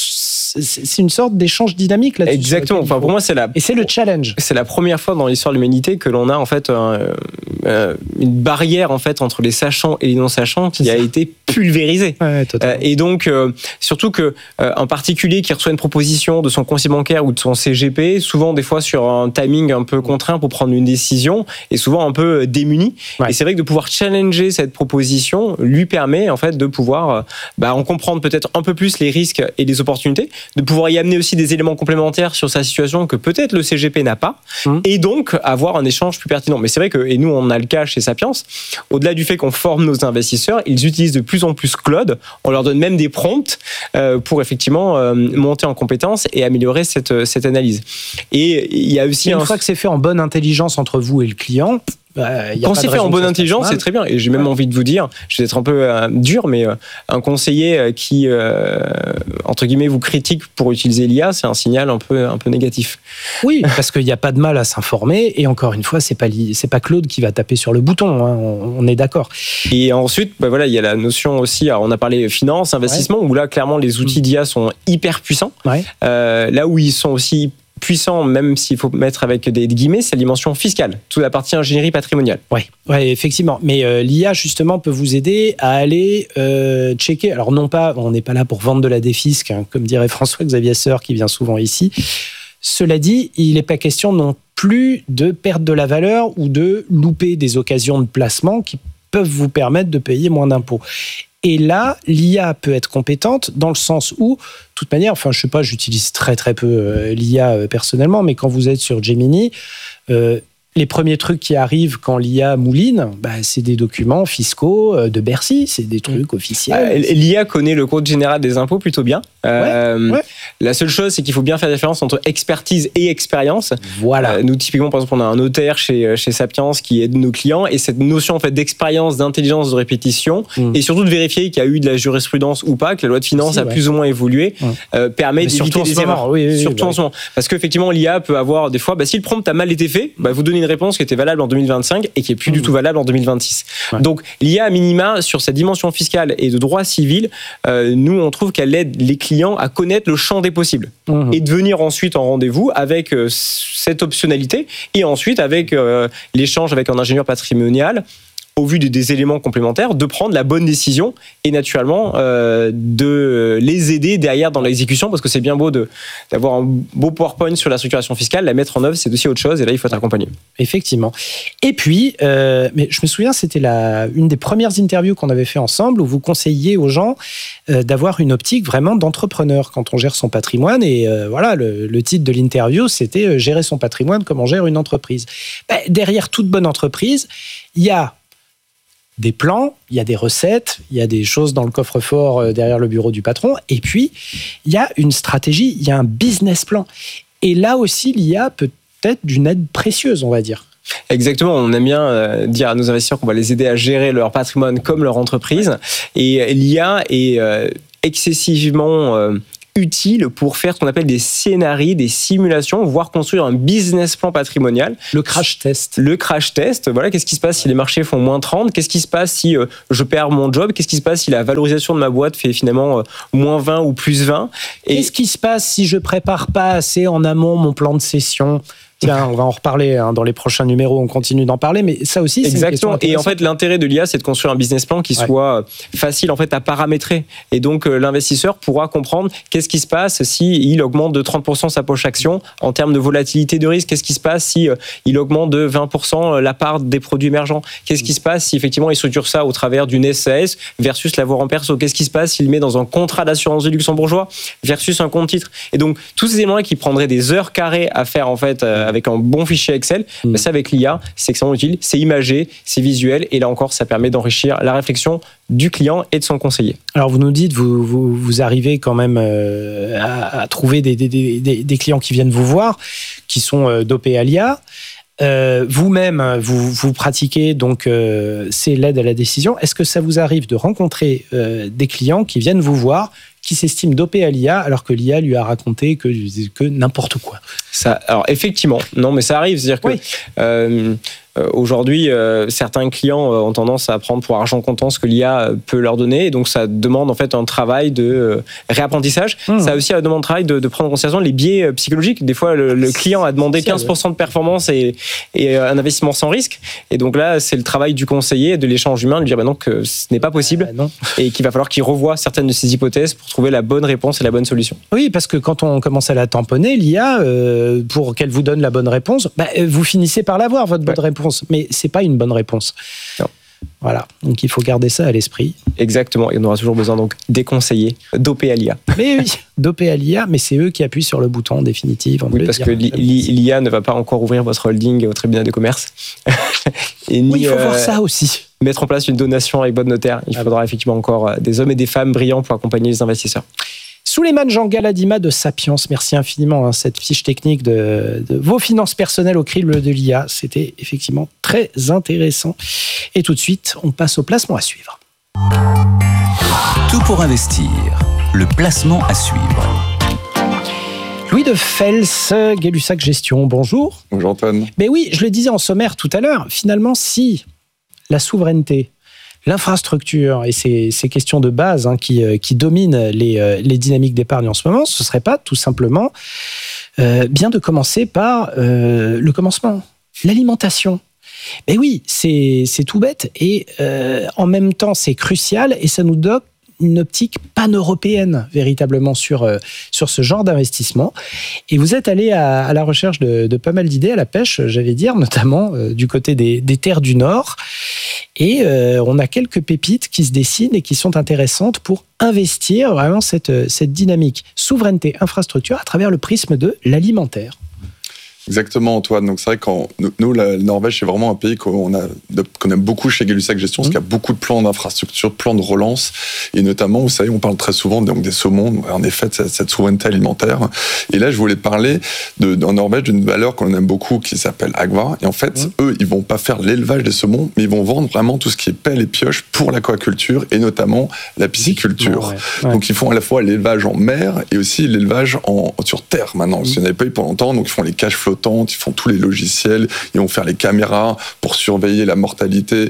une sorte d'échange dynamique là-dessus. Exactement. Enfin, pour moi, et c'est le challenge. C'est la première fois dans l'histoire de l'humanité que l'on a en fait une barrière en fait entre les sachants et les non-sachants qui a été pulvérisée. Ouais, et donc surtout que un particulier qui reçoit une proposition de son conseiller bancaire ou de son CGP, souvent des fois sur un timing un peu contraint pour prendre une décision, est souvent un peu démuni. Ouais. Et c'est vrai que de pouvoir challenger cette proposition lui permet en fait de pouvoir en comprendre peut-être un peu plus les risques et les opportunités, de pouvoir y amener aussi des éléments complémentaires sur sa situation que peut-être le CGP n'a pas, et donc avoir un échange plus pertinent. Mais c'est vrai que, et nous on a le cas chez Sapiens, au-delà du fait qu'on forme nos investisseurs, ils utilisent de plus en plus Claude, on leur donne même des prompts pour effectivement monter en compétences et améliorer cette analyse. Et il y a aussi une fois que c'est fait en bonne intelligence entre vous et le client, quand c'est fait en bonne intelligence, c'est très bien. Et j'ai même envie de vous dire, je vais être un peu dur, mais un conseiller qui, entre guillemets, vous critique pour utiliser l'IA, c'est un signal un peu négatif. Oui, parce qu'il n'y a pas de mal à s'informer. Et encore une fois, c'est pas Claude qui va taper sur le bouton. Hein, on est d'accord. Et ensuite, il y a la notion aussi. Alors, on a parlé finance, investissement, où là, clairement, les outils d'IA sont hyper puissants. Ouais. Là où ils sont aussi puissant, même s'il faut mettre avec des guillemets, c'est la dimension fiscale, toute la partie ingénierie patrimoniale. Oui, effectivement. Mais l'IA, justement, peut vous aider à aller checker. Alors, non pas, on n'est pas là pour vendre de la défisque, hein, comme dirait François-Xavier Seur, qui vient souvent ici. Cela dit, il n'est pas question non plus de perdre de la valeur ou de louper des occasions de placement qui peuvent vous permettre de payer moins d'impôts. Et là, l'IA peut être compétente dans le sens où, de toute manière, enfin, je sais pas, j'utilise très très peu l'IA personnellement, mais quand vous êtes sur Gemini, les premiers trucs qui arrivent quand l'IA mouline, c'est des documents fiscaux de Bercy, c'est des trucs officiels. L'IA connaît le code général des impôts plutôt bien. La seule chose, c'est qu'il faut bien faire la différence entre expertise et expérience. Voilà. Nous, typiquement, par exemple, on a un notaire chez Sapiens qui aide nos clients, et cette notion en fait d'expérience, d'intelligence, de répétition, et surtout de vérifier qu'il y a eu de la jurisprudence ou pas, que la loi de finances a plus ou moins évolué, permet d'éviter des erreurs. Surtout en ce moment. Parce qu'effectivement, l'IA peut avoir des fois, si le prompt a mal été fait, vous donnez une réponse qui était valable en 2025 et qui est plus du tout valable en 2026. Ouais. Donc l'IA à minima sur sa dimension fiscale et de droit civil, nous on trouve qu'elle aide les clients à connaître le champ des possibles et de venir ensuite en rendez-vous avec cette optionnalité et ensuite avec l'échange avec un ingénieur patrimonial au vu des éléments complémentaires, de prendre la bonne décision et naturellement de les aider derrière dans l'exécution, parce que c'est bien beau d'avoir un beau PowerPoint sur la structuration fiscale, la mettre en œuvre, c'est aussi autre chose, et là, il faut être accompagné. Effectivement. Et puis, mais je me souviens, c'était une des premières interviews qu'on avait fait ensemble, où vous conseilliez aux gens d'avoir une optique vraiment d'entrepreneur quand on gère son patrimoine, et voilà, le titre de l'interview, c'était « Gérer son patrimoine comme on gère une entreprise ». Derrière toute bonne entreprise, il y a des plans, il y a des recettes, il y a des choses dans le coffre-fort derrière le bureau du patron, et puis il y a une stratégie, il y a un business plan. Et là aussi, l'IA peut être d'une aide précieuse, on va dire. Exactement, on aime bien dire à nos investisseurs qu'on va les aider à gérer leur patrimoine comme leur entreprise, et l'IA est excessivement utile pour faire ce qu'on appelle des scénarios, des simulations, voire construire un business plan patrimonial. Le crash test. Le crash test, voilà, qu'est-ce qui se passe si les marchés font moins 30 ? Qu'est-ce qui se passe si je perds mon job ? Qu'est-ce qui se passe si la valorisation de ma boîte fait finalement moins 20 ou plus 20 ? Qu'est-ce qui se passe si je prépare pas assez en amont mon plan de cession ? Tiens, on va en reparler dans les prochains numéros, on continue d'en parler, mais ça aussi, c'est une question intéressante. Et en fait, l'intérêt de l'IA, c'est de construire un business plan qui soit facile en fait à paramétrer. Et donc, l'investisseur pourra comprendre qu'est-ce qui se passe si il augmente de 30% sa poche action en termes de volatilité de risque. Qu'est-ce qui se passe si il augmente de 20% la part des produits émergents. Qu'est-ce qui se passe si effectivement il structure ça au travers d'une SAS versus l'avoir en perso. Qu'est-ce qui se passe s'il met dans un contrat d'assurance de luxembourgeois versus un compte titre. Et donc, tous ces éléments-là qui prendraient des heures carrées à faire en fait avec un bon fichier Excel, ça avec l'IA, c'est extrêmement utile, c'est imagé, c'est visuel, et là encore, ça permet d'enrichir la réflexion du client et de son conseiller. Alors vous nous dites, vous arrivez quand même à trouver des clients qui viennent vous voir, qui sont dopés à l'IA. Vous-même, vous pratiquez donc c'est l'aide à la décision. Est-ce que ça vous arrive de rencontrer des clients qui viennent vous voir, qui s'estiment dopés à l'IA, alors que l'IA lui a raconté que n'importe quoi? Ça, alors effectivement, non, mais ça arrive, c'est-à-dire que aujourd'hui, certains clients ont tendance à prendre pour argent comptant ce que l'IA peut leur donner, et donc ça demande en fait un travail de réapprentissage. Ça aussi demande un travail de prendre en considération les biais psychologiques. Des fois, le client a demandé 15% de performance et un investissement sans risque, et donc là, c'est le travail du conseiller, de l'échange humain, de lui dire non, que ce n'est pas possible, et qu'il va falloir qu'il revoie certaines de ses hypothèses pour trouver la bonne réponse et la bonne solution. Oui, parce que quand on commence à la tamponner, l'IA, pour qu'elle vous donne la bonne réponse, vous finissez par l'avoir, votre bonne réponse. Mais c'est pas une bonne réponse. Non. Voilà, donc il faut garder ça à l'esprit. Exactement, et on aura toujours besoin donc des conseillers dopés à l'IA. Mais oui, dopés à l'IA, mais c'est eux qui appuient sur le bouton définitif. Oui, parce que l'IA ne va pas encore ouvrir votre holding au tribunal de commerce. Il faut voir ça aussi. Mettre en place une donation avec bonne notaire. Il faudra effectivement encore des hommes et des femmes brillants pour accompagner les investisseurs. Souleymane Jean Galadima de Sapiens, merci infiniment. Cette fiche technique de vos finances personnelles au crible de l'IA, c'était effectivement très intéressant. Et tout de suite, on passe au placement à suivre. Tout pour investir, le placement à suivre. Louis de Fels, Gay-Lussac Gestion, bonjour. Bonjour Antoine. Mais oui, je le disais en sommaire tout à l'heure, finalement, si la souveraineté, l'infrastructure et ces questions de base qui dominent les dynamiques d'épargne en ce moment, ce ne serait pas tout simplement bien de commencer par le commencement, l'alimentation. Mais oui, c'est tout bête et en même temps c'est crucial et ça nous donne une optique pan-européenne véritablement sur ce genre d'investissement. Et vous êtes allé à la recherche de pas mal d'idées à la pêche, j'allais dire, notamment du côté des terres du Nord. Et on a quelques pépites qui se dessinent et qui sont intéressantes pour investir vraiment cette dynamique souveraineté infrastructure à travers le prisme de l'alimentaire. Exactement Antoine, donc c'est vrai que nous la Norvège c'est vraiment un pays qu'on aime beaucoup chez Gay-Lussac Gestion, parce qu'il y a beaucoup de plans d'infrastructure, de plans de relance, et notamment vous savez on parle très souvent donc des saumons, en effet de cette souveraineté alimentaire, et là je voulais parler en Norvège d'une valeur qu'on aime beaucoup qui s'appelle Agva, et en fait eux ils vont pas faire l'élevage des saumons, mais ils vont vendre vraiment tout ce qui est pelle et pioche pour l'aquaculture et notamment la pisciculture. Donc ils font à la fois l'élevage en mer et aussi l'élevage sur terre maintenant, parce qu'il n'y en avait pas eu pour longtemps, donc ils font les cages flottants flottantes, ils font tous les logiciels, ils vont faire les caméras pour surveiller la mortalité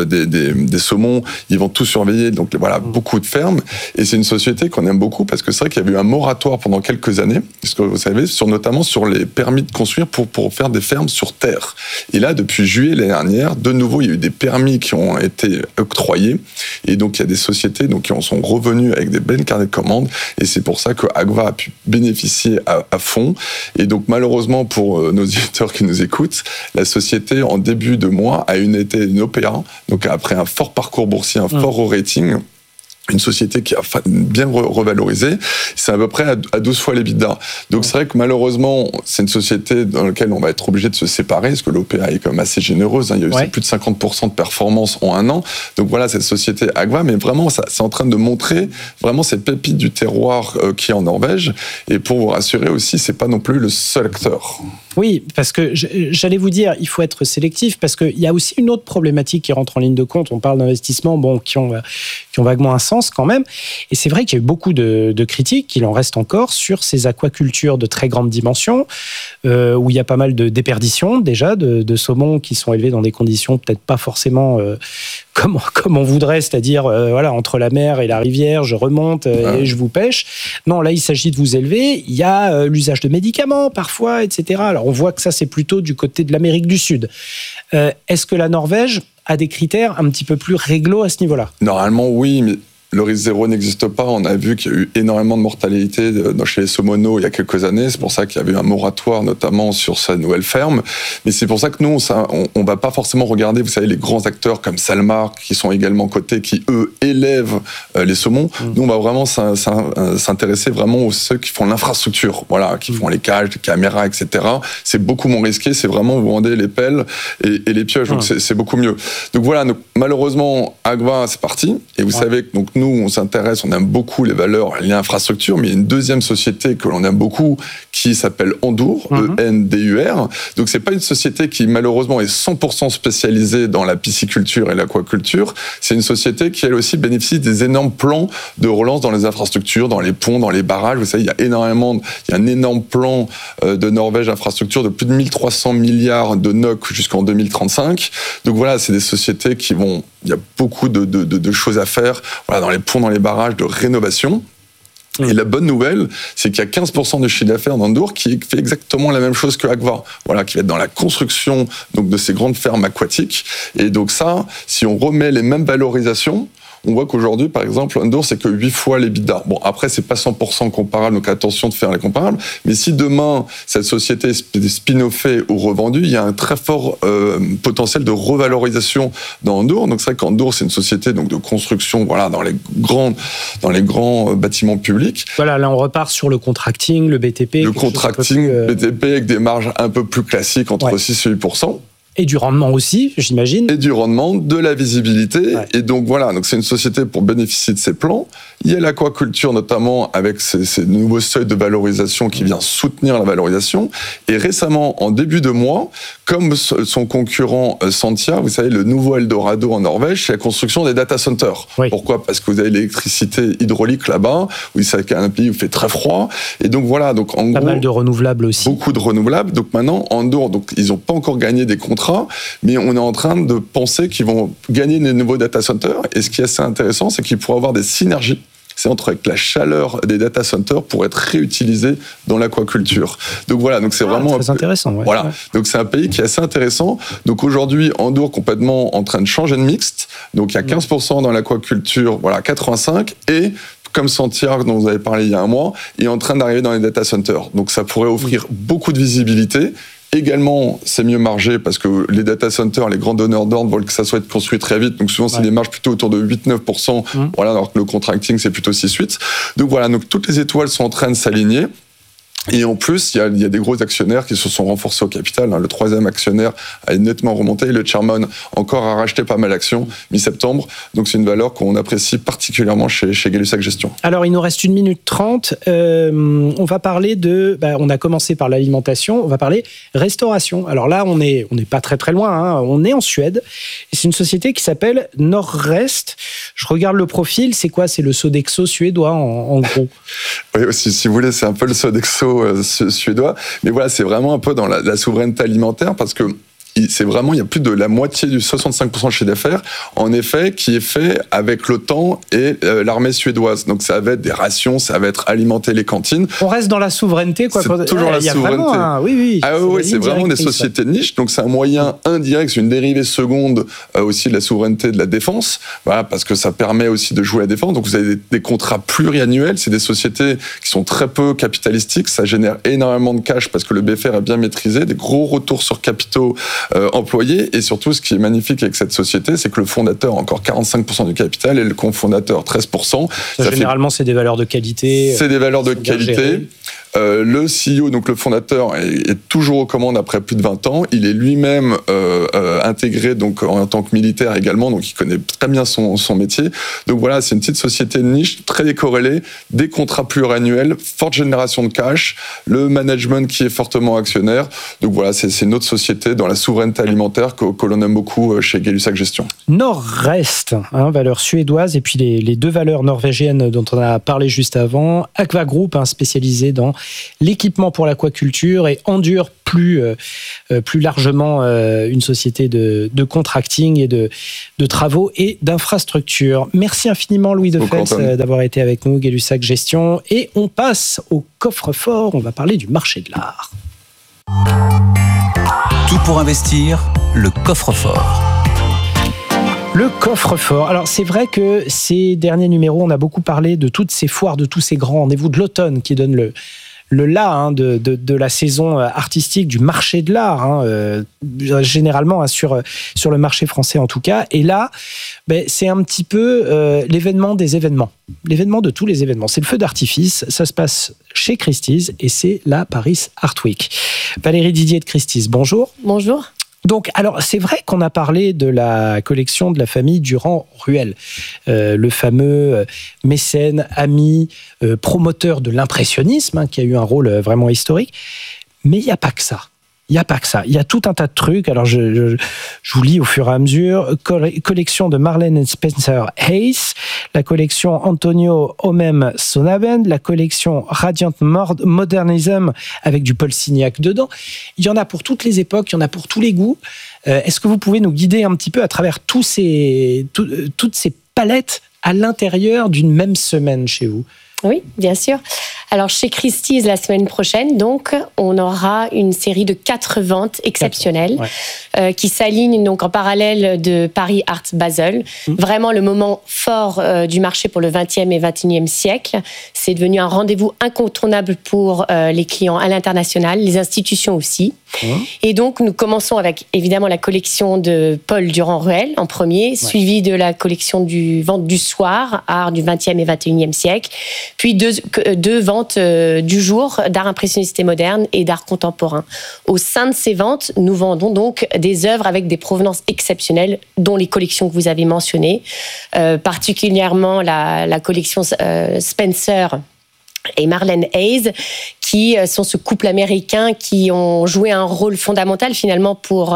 des saumons, ils vont tout surveiller, donc voilà, beaucoup de fermes. Et c'est une société qu'on aime beaucoup parce que c'est vrai qu'il y avait eu un moratoire pendant quelques années, parce que vous savez, notamment sur les permis de construire pour faire des fermes sur terre. Et là, depuis juillet l'année dernière, de nouveau, il y a eu des permis qui ont été octroyés, et donc il y a des sociétés qui en sont revenues avec des belles carnets de commandes, et c'est pour ça que Agva a pu bénéficier à fond. Et donc malheureusement pour nos éditeurs qui nous écoutent, la société en début de mois a été une OPA, donc après un fort parcours boursier, un fort rating, une société qui a bien revalorisé, c'est à peu près à 12 fois l'EBITDA. Donc c'est vrai que malheureusement, c'est une société dans laquelle on va être obligé de se séparer, parce que l'OPA est quand même assez généreuse, il y a eu plus de 50% de performance en un an. Donc voilà, cette société Agva, mais vraiment, c'est en train de montrer vraiment ces pépites du terroir qui est en Norvège. Et pour vous rassurer aussi, c'est pas non plus le seul acteur. Oui, parce que j'allais vous dire, il faut être sélectif, parce qu'il y a aussi une autre problématique qui rentre en ligne de compte. On parle d'investissements qui ont vaguement un sens quand même. Et c'est vrai qu'il y a eu beaucoup de critiques, il en reste encore, sur ces aquacultures de très grande dimension, où il y a pas mal de déperditions déjà, de saumons qui sont élevés dans des conditions peut-être pas forcément comme on voudrait, c'est-à-dire entre la mer et la rivière, je remonte et je vous pêche. Non, là, il s'agit de vous élever. Il y a l'usage de médicaments parfois, etc. Alors, on voit que ça, c'est plutôt du côté de l'Amérique du Sud. Est-ce que la Norvège a des critères un petit peu plus réglo à ce niveau-là ? Normalement, oui, mais le risque zéro n'existe pas. On a vu qu'il y a eu énormément de mortalité chez les saumoneaux il y a quelques années. C'est pour ça qu'il y avait eu un moratoire, notamment sur sa nouvelle ferme. Mais c'est pour ça que nous, on va pas forcément regarder, vous savez, les grands acteurs comme Salmar, qui sont également cotés, qui, eux, élèvent les saumons. Nous, on va vraiment s'intéresser vraiment aux ceux qui font l'infrastructure, voilà, qui font les cages, les caméras, etc. C'est beaucoup moins risqué. C'est vraiment, vous vendez les pelles et les pioches. Donc, c'est beaucoup mieux. Donc, voilà. Donc, malheureusement, Agva, c'est parti. Et vous savez que, donc, nous, on s'intéresse, on aime beaucoup les valeurs liées à l'infrastructure, mais il y a une deuxième société que l'on aime beaucoup qui s'appelle Endur, E-N-D-U-R. Donc, c'est pas une société qui, malheureusement, est 100% spécialisée dans la pisciculture et l'aquaculture. C'est une société qui, elle aussi, bénéficie des énormes plans de relance dans les infrastructures, dans les ponts, dans les barrages. Vous savez, il y a un énorme plan de Norvège infrastructure de plus de 1300 milliards de NOK jusqu'en 2035. Donc, voilà, c'est des sociétés qui vont... Il y a beaucoup de choses à faire, voilà, dans les ponts, dans les barrages, de rénovation. Et la bonne nouvelle, c'est qu'il y a 15% de chiffre d'affaires d'Endur qui fait exactement la même chose que Agva, voilà, qui va être dans la construction donc, de ces grandes fermes aquatiques. Et donc ça, si on remet les mêmes valorisations, on voit qu'aujourd'hui, par exemple, Endur, c'est que 8 fois l'EBITDA. Bon, après, c'est pas 100% comparable, donc attention de faire les comparables. Mais si demain, cette société est spin-offée ou revendue, il y a un très fort potentiel de revalorisation dans Endur. Donc, c'est vrai qu'Endur, c'est une société donc, de construction, voilà, dans les grands bâtiments publics. Voilà, là, on repart sur le contracting, le BTP. Le contracting, BTP, avec des marges un peu plus classiques, entre 6 et 8%. Et du rendement aussi, j'imagine. Et du rendement, de la visibilité. Ouais. Et donc voilà, donc c'est une société pour bénéficier de ces plans. Il y a l'aquaculture notamment avec ces nouveaux seuils de valorisation qui vient soutenir la valorisation. Et récemment, en début de mois, comme son concurrent Sentia, vous savez, le nouveau Eldorado en Norvège, c'est la construction des data centers. Oui. Pourquoi ? Parce que vous avez l'électricité hydraulique là-bas, où c'est un pays où il fait très froid. Et donc voilà, donc en gros... Pas mal de renouvelables aussi. Beaucoup de renouvelables. Donc maintenant, Endur, donc ils n'ont pas encore gagné des contrats, mais on est en train de penser qu'ils vont gagner des nouveaux data centers. Et ce qui est assez intéressant, c'est qu'ils pourraient avoir des synergies. C'est avec la chaleur des data centers pour être réutilisé dans l'aquaculture. Donc voilà, donc c'est vraiment très intéressant. Ouais. Voilà, donc c'est un pays qui est assez intéressant. Donc aujourd'hui, Endur complètement en train de changer de mixte. Donc il y a 15% dans l'aquaculture, voilà, 85 et comme Sentia, dont vous avez parlé il y a un mois, est en train d'arriver dans les data centers. Donc ça pourrait offrir beaucoup de visibilité. Également, c'est mieux margé parce que les data centers, les grands donneurs d'ordre veulent que ça soit construit très vite. Donc souvent, c'est des marges plutôt autour de 8-9%. Voilà, alors que le contracting, c'est plutôt 6-8%. Donc voilà, donc toutes les étoiles sont en train de s'aligner. Et en plus, il y a des gros actionnaires qui se sont renforcés au capital. Le troisième actionnaire a nettement remonté. Le chairman encore a racheté pas mal d'actions mi-septembre. Donc c'est une valeur qu'on apprécie particulièrement chez Gay-Lussac Gestion. Alors il nous reste 1 minute 30. On va parler on a commencé par l'alimentation. On va parler restauration. Alors là, on n'est pas très très loin. Hein. On est en Suède. Et c'est une société qui s'appelle Norrest. Je regarde le profil. C'est quoi ? C'est le Sodexo suédois en gros. Oui, si vous voulez, c'est un peu le Sodexo franco-suédois. Mais voilà, c'est vraiment un peu dans la souveraineté alimentaire parce que c'est vraiment, il y a plus de la moitié du 65% de chiffre d'affaires, en effet, qui est fait avec l'OTAN et l'armée suédoise. Donc ça va être des rations, ça va être alimenter les cantines. On reste dans la souveraineté, quoi. C'est toujours la souveraineté. Oui. C'est vraiment des sociétés de niche. Donc c'est un moyen indirect, c'est une dérivée seconde aussi de la souveraineté de la défense. Voilà, parce que ça permet aussi de jouer la défense. Donc vous avez des contrats pluriannuels. C'est des sociétés qui sont très peu capitalistiques. Ça génère énormément de cash parce que le BFR est bien maîtrisé. Des gros retours sur capitaux employés, et surtout ce qui est magnifique avec cette société, c'est que le fondateur a encore 45% du capital et le cofondateur 13%. Généralement, c'est des valeurs de qualité. C'est des valeurs de qualité. Le CEO, donc le fondateur, est toujours aux commandes après plus de 20 ans. Il est lui-même intégré donc en tant que militaire également, donc il connaît très bien son métier. Donc voilà, c'est une petite société de niche, très décorrélée, des contrats pluriannuels, forte génération de cash, le management qui est fortement actionnaire. Donc voilà, c'est une autre société dans la souveraineté alimentaire que l'on aime beaucoup chez Gay-Lussac Gestion. Nord-Rest, valeur suédoise, et puis les deux valeurs norvégiennes dont on a parlé juste avant. Aqua Group, spécialisé dans l'équipement pour l'aquaculture, et Endure, plus largement une société de contracting et de travaux et d'infrastructures. Merci infiniment Louis Defels d'avoir été avec nous, Gay-Lussac Gestion. Et on passe au coffre-fort, on va parler du marché de l'art. Tout pour investir, le coffre-fort. Le coffre-fort. Alors, c'est vrai que ces derniers numéros, on a beaucoup parlé de toutes ces foires, de tous ces grands rendez-vous de l'automne qui donnent le de la saison artistique, du marché de l'art, généralement sur le marché français en tout cas. Et là, c'est un petit peu l'événement des événements, l'événement de tous les événements. C'est le feu d'artifice, ça se passe chez Christie's et c'est la Paris Art Week. Valérie Didier de Christie's, bonjour. Bonjour. Donc, alors, c'est vrai qu'on a parlé de la collection de la famille Durand-Ruel, le fameux mécène, ami, promoteur de l'impressionnisme, qui a eu un rôle vraiment historique. Mais il n'y a pas que ça. Il n'y a pas que ça. Il y a tout un tas de trucs. Alors, je vous lis au fur et à mesure. Collection de Marlene Spencer Hayes, la collection Antonio Homem Sonaben, la collection Radiant Modernism avec du Paul Signac dedans. Il y en a pour toutes les époques, il y en a pour tous les goûts. Est-ce que vous pouvez nous guider un petit peu à travers toutes ces palettes à l'intérieur d'une même semaine chez vous ? Oui, bien sûr. Alors, chez Christie's, la semaine prochaine, donc, on aura une série de 4 ventes exceptionnelles qui s'alignent donc en parallèle de Paris Art Basel. Vraiment le moment fort du marché pour le 20e et 21e siècle. C'est devenu un rendez-vous incontournable pour les clients à l'international, les institutions aussi. Et donc, nous commençons avec, évidemment, la collection de Paul Durand-Ruel en premier, suivi de la collection du Vente du soir, art du 20e et 21e siècle, puis deux ventes du jour d'art impressionniste et moderne et d'art contemporain. Au sein de ces ventes, nous vendons donc des œuvres avec des provenances exceptionnelles, dont les collections que vous avez mentionnées, particulièrement la collection Spencer et Marlene Hayes, qui sont ce couple américain qui ont joué un rôle fondamental finalement pour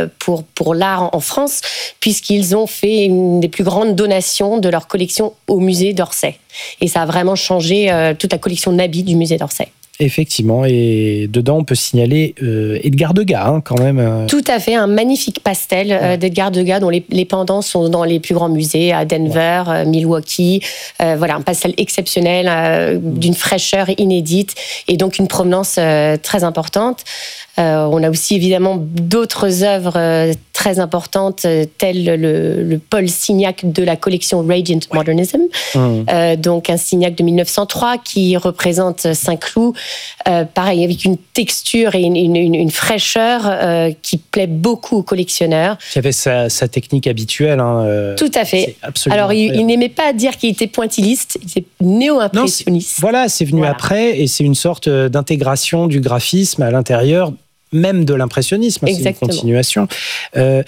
l'art en France, puisqu'ils ont fait une des plus grandes donations de leur collection au musée d'Orsay. Et ça a vraiment changé toute la collection d'habits du musée d'Orsay. Effectivement, et dedans on peut signaler Edgar Degas quand même. Tout à fait, un magnifique pastel d'Edgar Degas dont les pendants sont dans les plus grands musées à Denver, Milwaukee. Voilà, un pastel exceptionnel, d'une fraîcheur inédite et donc une provenance très importante. On a aussi évidemment d'autres œuvres très importantes, telles le Paul Signac de la collection Radiant Modernism, donc un Signac de 1903 qui représente Saint-Cloud, pareil avec une texture et une fraîcheur qui plaît beaucoup aux collectionneurs. Qui avait sa technique habituelle. Tout à fait. Alors il n'aimait pas dire qu'il était pointilliste, il était néo-impressionniste. Voilà, c'est venu après et c'est une sorte d'intégration du graphisme à l'intérieur même de l'impressionnisme, c'est une continuation. De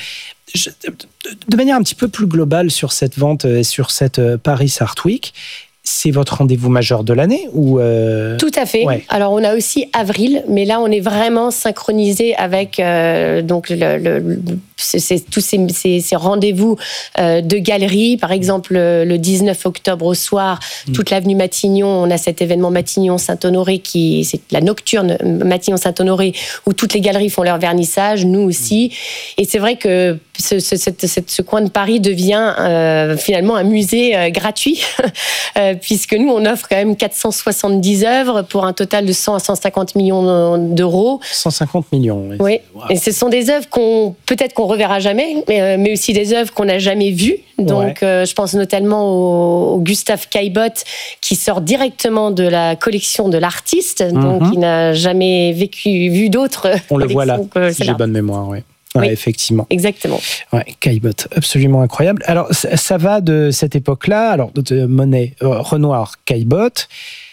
manière un petit peu plus globale sur cette vente et sur cette Paris Art Week, c'est votre rendez-vous majeur de l'année ou Tout à fait. Ouais. Alors on a aussi avril, mais là on est vraiment synchronisé avec donc tous ces rendez-vous de galeries. Par exemple, le 19 octobre au soir, toute l'avenue Matignon, on a cet événement Matignon-Saint-Honoré c'est la nocturne Matignon-Saint-Honoré où toutes les galeries font leur vernissage, nous aussi. Et c'est vrai que ce coin de Paris devient finalement un musée gratuit puisque nous, on offre quand même 470 œuvres pour un total de 100 à 150 millions d'euros. 150 millions. Oui. Wow. Et ce sont des œuvres qu'on reverra jamais, mais aussi des œuvres qu'on n'a jamais vues. Donc, je pense notamment au Gustave Caillebotte qui sort directement de la collection de l'artiste, donc il n'a jamais vu d'autres. On le voit là, si j'ai bonne mémoire, oui. Ouais, oui, effectivement. Exactement. Ouais, Caillebotte, absolument incroyable. Alors, ça va de cette époque-là, alors de Monet, Renoir, Caillebotte,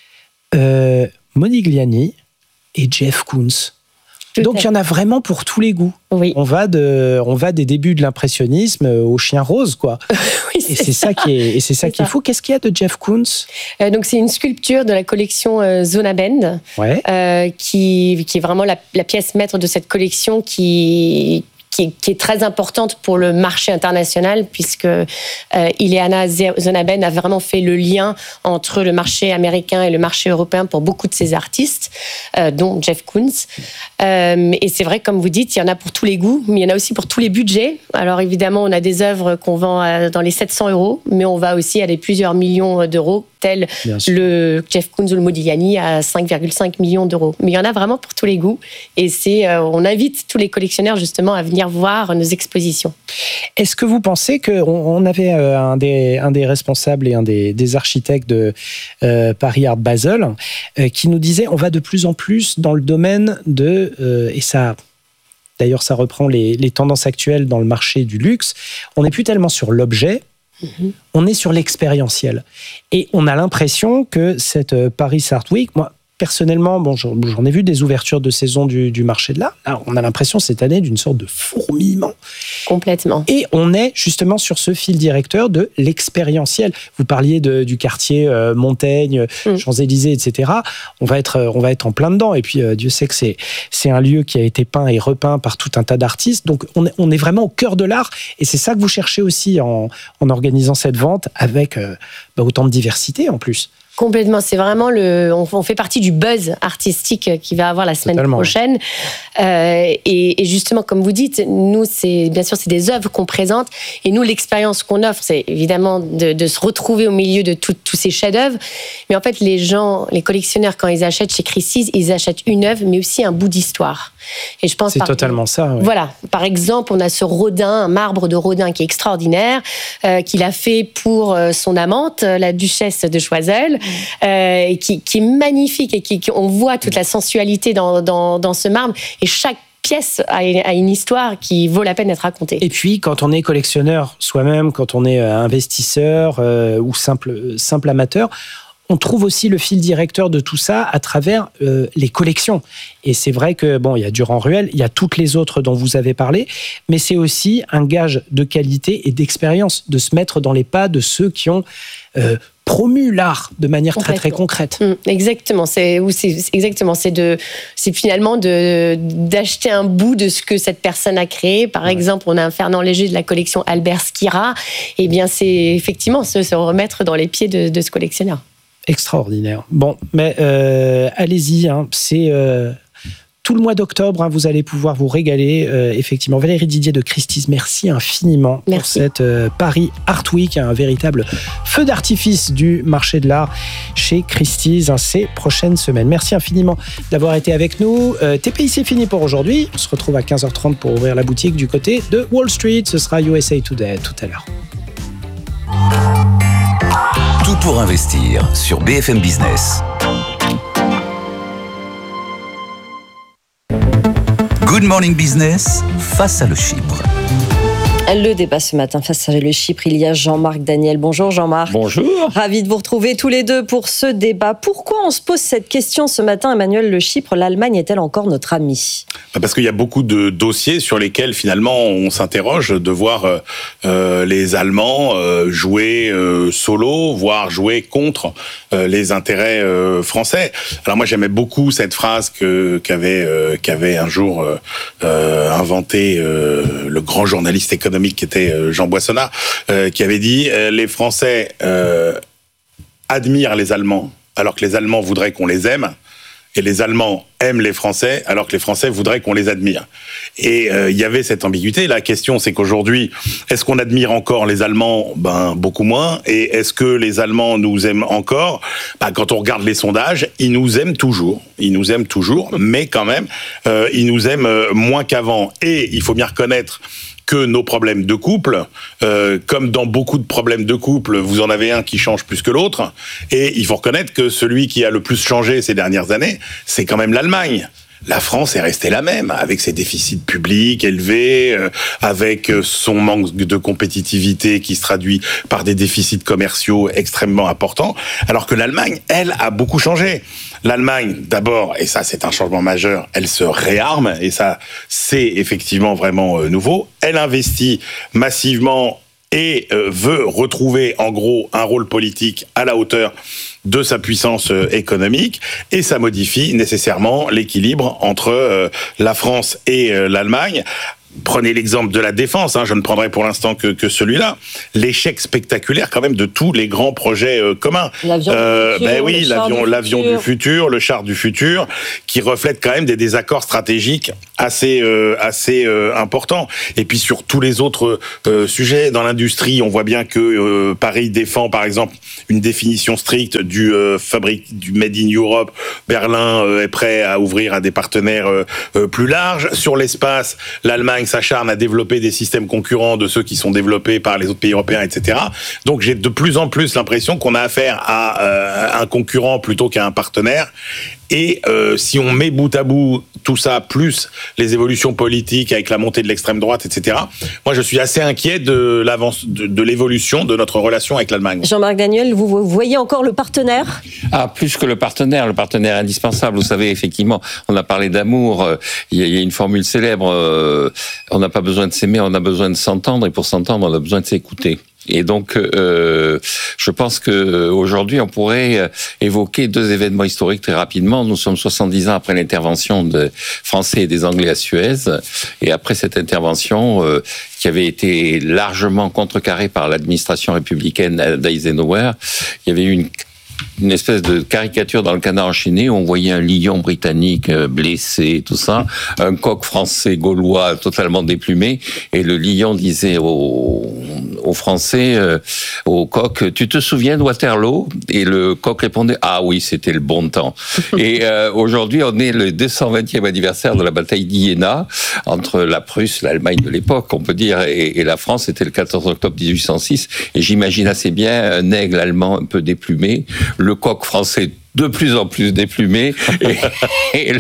Modigliani et Jeff Koons. Donc, il y en a vraiment pour tous les goûts. Oui. On va des débuts de l'impressionnisme au chien rose, quoi. Oui, c'est ça qui est fou. Qu'est-ce qu'il y a de Jeff Koons ? Donc, c'est une sculpture de la collection Zona Bend, qui est vraiment la pièce maître de cette collection qui est très importante pour le marché international, puisque Ileana Zonaben a vraiment fait le lien entre le marché américain et le marché européen pour beaucoup de ses artistes, dont Jeff Koons. Et c'est vrai, comme vous dites, il y en a pour tous les goûts, mais il y en a aussi pour tous les budgets. Alors évidemment, on a des œuvres qu'on vend dans les 700 €, mais on va aussi à des plusieurs millions d'euros, tel le Jeff Koons ou le Modigliani à 5,5 millions d'euros. Mais il y en a vraiment pour tous les goûts. Et on invite tous les collectionneurs justement à venir voir nos expositions. Est-ce que vous pensez qu'on avait un des responsables et un des architectes de Paris Art Basel qui nous disait on va de plus en plus dans le domaine et ça... D'ailleurs, ça reprend les tendances actuelles dans le marché du luxe. On n'est plus tellement sur l'objet, on est sur l'expérientiel. Et on a l'impression que cette Paris Art Week, moi, personnellement, j'en ai vu des ouvertures de saison du marché de l'art. Alors, on a l'impression cette année d'une sorte de fourmillement. Complètement. Et on est justement sur ce fil directeur de l'expérientiel. Vous parliez du quartier Montaigne, Champs-Élysées, etc. On va être en plein dedans. Et puis, Dieu sait que c'est un lieu qui a été peint et repeint par tout un tas d'artistes. Donc, on est vraiment au cœur de l'art. Et c'est ça que vous cherchez aussi en organisant cette vente avec autant de diversité en plus. Complètement, c'est vraiment on fait partie du buzz artistique qui va avoir la semaine prochaine. Et justement, comme vous dites, nous, bien sûr, c'est des œuvres qu'on présente. Et nous, l'expérience qu'on offre, c'est évidemment de se retrouver au milieu de tous ces chefs-d'œuvre. Mais en fait, les collectionneurs, quand ils achètent chez Christie's, ils achètent une œuvre, mais aussi un bout d'histoire. Et je pense c'est totalement ça. Ouais. Voilà. Par exemple, on a ce Rodin, un marbre de Rodin qui est extraordinaire, qu'il a fait pour son amante, la duchesse de Choiseul, qui est magnifique et on voit toute la sensualité dans ce marbre. Et chaque pièce a une histoire qui vaut la peine d'être racontée. Et puis, quand on est collectionneur soi-même, quand on est investisseur ou simple amateur, on trouve aussi le fil directeur de tout ça à travers les collections. Et c'est vrai que, il y a Durand-Ruel, il y a toutes les autres dont vous avez parlé, mais c'est aussi un gage de qualité et d'expérience, de se mettre dans les pas de ceux qui ont promu l'art de manière très, très concrète. Exactement. C'est finalement d'acheter un bout de ce que cette personne a créé. Par exemple, on a un Fernand Léger de la collection Albert Schira. Eh bien, c'est effectivement se remettre dans les pieds de ce collectionneur. Extraordinaire. Bon, mais allez-y, c'est tout le mois d'octobre, vous allez pouvoir vous régaler. Effectivement, Valérie Didier de Christie's, merci infiniment pour cette Paris Art Week, un véritable feu d'artifice du marché de l'art chez Christie's ces prochaines semaines. Merci infiniment d'avoir été avec nous. TPI, c'est fini pour aujourd'hui. On se retrouve à 15h30 pour ouvrir la boutique du côté de Wall Street. Ce sera USA Today tout à l'heure. Tout pour investir sur BFM Business. Good Morning Business face à le Chypre. Le débat ce matin face à le Chypre, il y a Jean-Marc Daniel. Bonjour Jean-Marc. Bonjour. Ravi de vous retrouver tous les deux pour ce débat. Pourquoi on se pose cette question ce matin, Emmanuel? Le Chypre, l'Allemagne est-elle encore notre ami? Parce qu'il y a beaucoup de dossiers sur lesquels finalement on s'interroge de voir les Allemands jouer solo, voire jouer contre les intérêts français. Alors moi j'aimais beaucoup cette phrase qu'avait un jour inventé le grand journaliste économique qui était Jean Boissonnat, qui avait dit les Français admirent les Allemands alors que les Allemands voudraient qu'on les aime, et les Allemands aiment les Français alors que les Français voudraient qu'on les admire. Et il y avait cette ambiguïté. La question, c'est qu'aujourd'hui, est-ce qu'on admire encore les Allemands? Beaucoup moins. Et est-ce que les Allemands nous aiment encore? Quand on regarde les sondages, ils nous aiment toujours. Ils nous aiment toujours, mais quand même, ils nous aiment moins qu'avant. Et il faut bien reconnaître que nos problèmes de couple, comme dans beaucoup de problèmes de couple, vous en avez un qui change plus que l'autre, et il faut reconnaître que celui qui a le plus changé ces dernières années, c'est quand même l'Allemagne. La France est restée la même, avec ses déficits publics élevés, avec son manque de compétitivité qui se traduit par des déficits commerciaux extrêmement importants, alors que l'Allemagne, elle, a beaucoup changé. L'Allemagne, d'abord, et ça c'est un changement majeur, elle se réarme, et ça c'est effectivement vraiment nouveau. Elle investit massivement et veut retrouver en gros un rôle politique à la hauteur de sa puissance économique, et ça modifie nécessairement l'équilibre entre la France et l'Allemagne. Prenez l'exemple de la défense, je ne prendrai pour l'instant que celui-là. L'échec spectaculaire quand même de tous les grands projets communs. L'avion du futur, le char du futur, qui reflète quand même des désaccords stratégiques assez importants. Et puis sur tous les autres sujets, dans l'industrie, on voit bien que Paris défend par exemple une définition stricte du Made in Europe. Berlin est prêt à ouvrir à des partenaires plus larges. Sur l'espace, l'Allemagne s'acharne à développer des systèmes concurrents de ceux qui sont développés par les autres pays européens, etc. Donc j'ai de plus en plus l'impression qu'on a affaire à un concurrent plutôt qu'à un partenaire. Et si on met bout à bout tout ça, plus les évolutions politiques avec la montée de l'extrême droite, etc., moi je suis assez inquiet de l'évolution de notre relation avec l'Allemagne. Jean-Marc Daniel, vous voyez encore le partenaire? Plus que le partenaire indispensable. Vous savez, effectivement, on a parlé d'amour. Il y a une formule célèbre, on n'a pas besoin de s'aimer, on a besoin de s'entendre, et pour s'entendre, on a besoin de s'écouter. Et donc, je pense que aujourd'hui, on pourrait évoquer deux événements historiques très rapidement. Nous sommes 70 ans après l'intervention des Français et des Anglais à Suez, et après cette intervention qui avait été largement contrecarrée par l'administration républicaine d'Eisenhower, il y avait eu une espèce de caricature dans le Canard enchaîné où on voyait un lion britannique blessé, tout ça, un coq français gaulois totalement déplumé, et le lion disait aux Français, au coq, tu te souviens de Waterloo? Et le coq répondait, ah oui, c'était le bon temps. Et aujourd'hui, on est le 220e anniversaire de la bataille d'Iéna, entre la Prusse, l'Allemagne de l'époque, on peut dire, et la France. C'était le 14 octobre 1806, et j'imagine assez bien un aigle allemand un peu déplumé, le coq français de plus en plus déplumé, et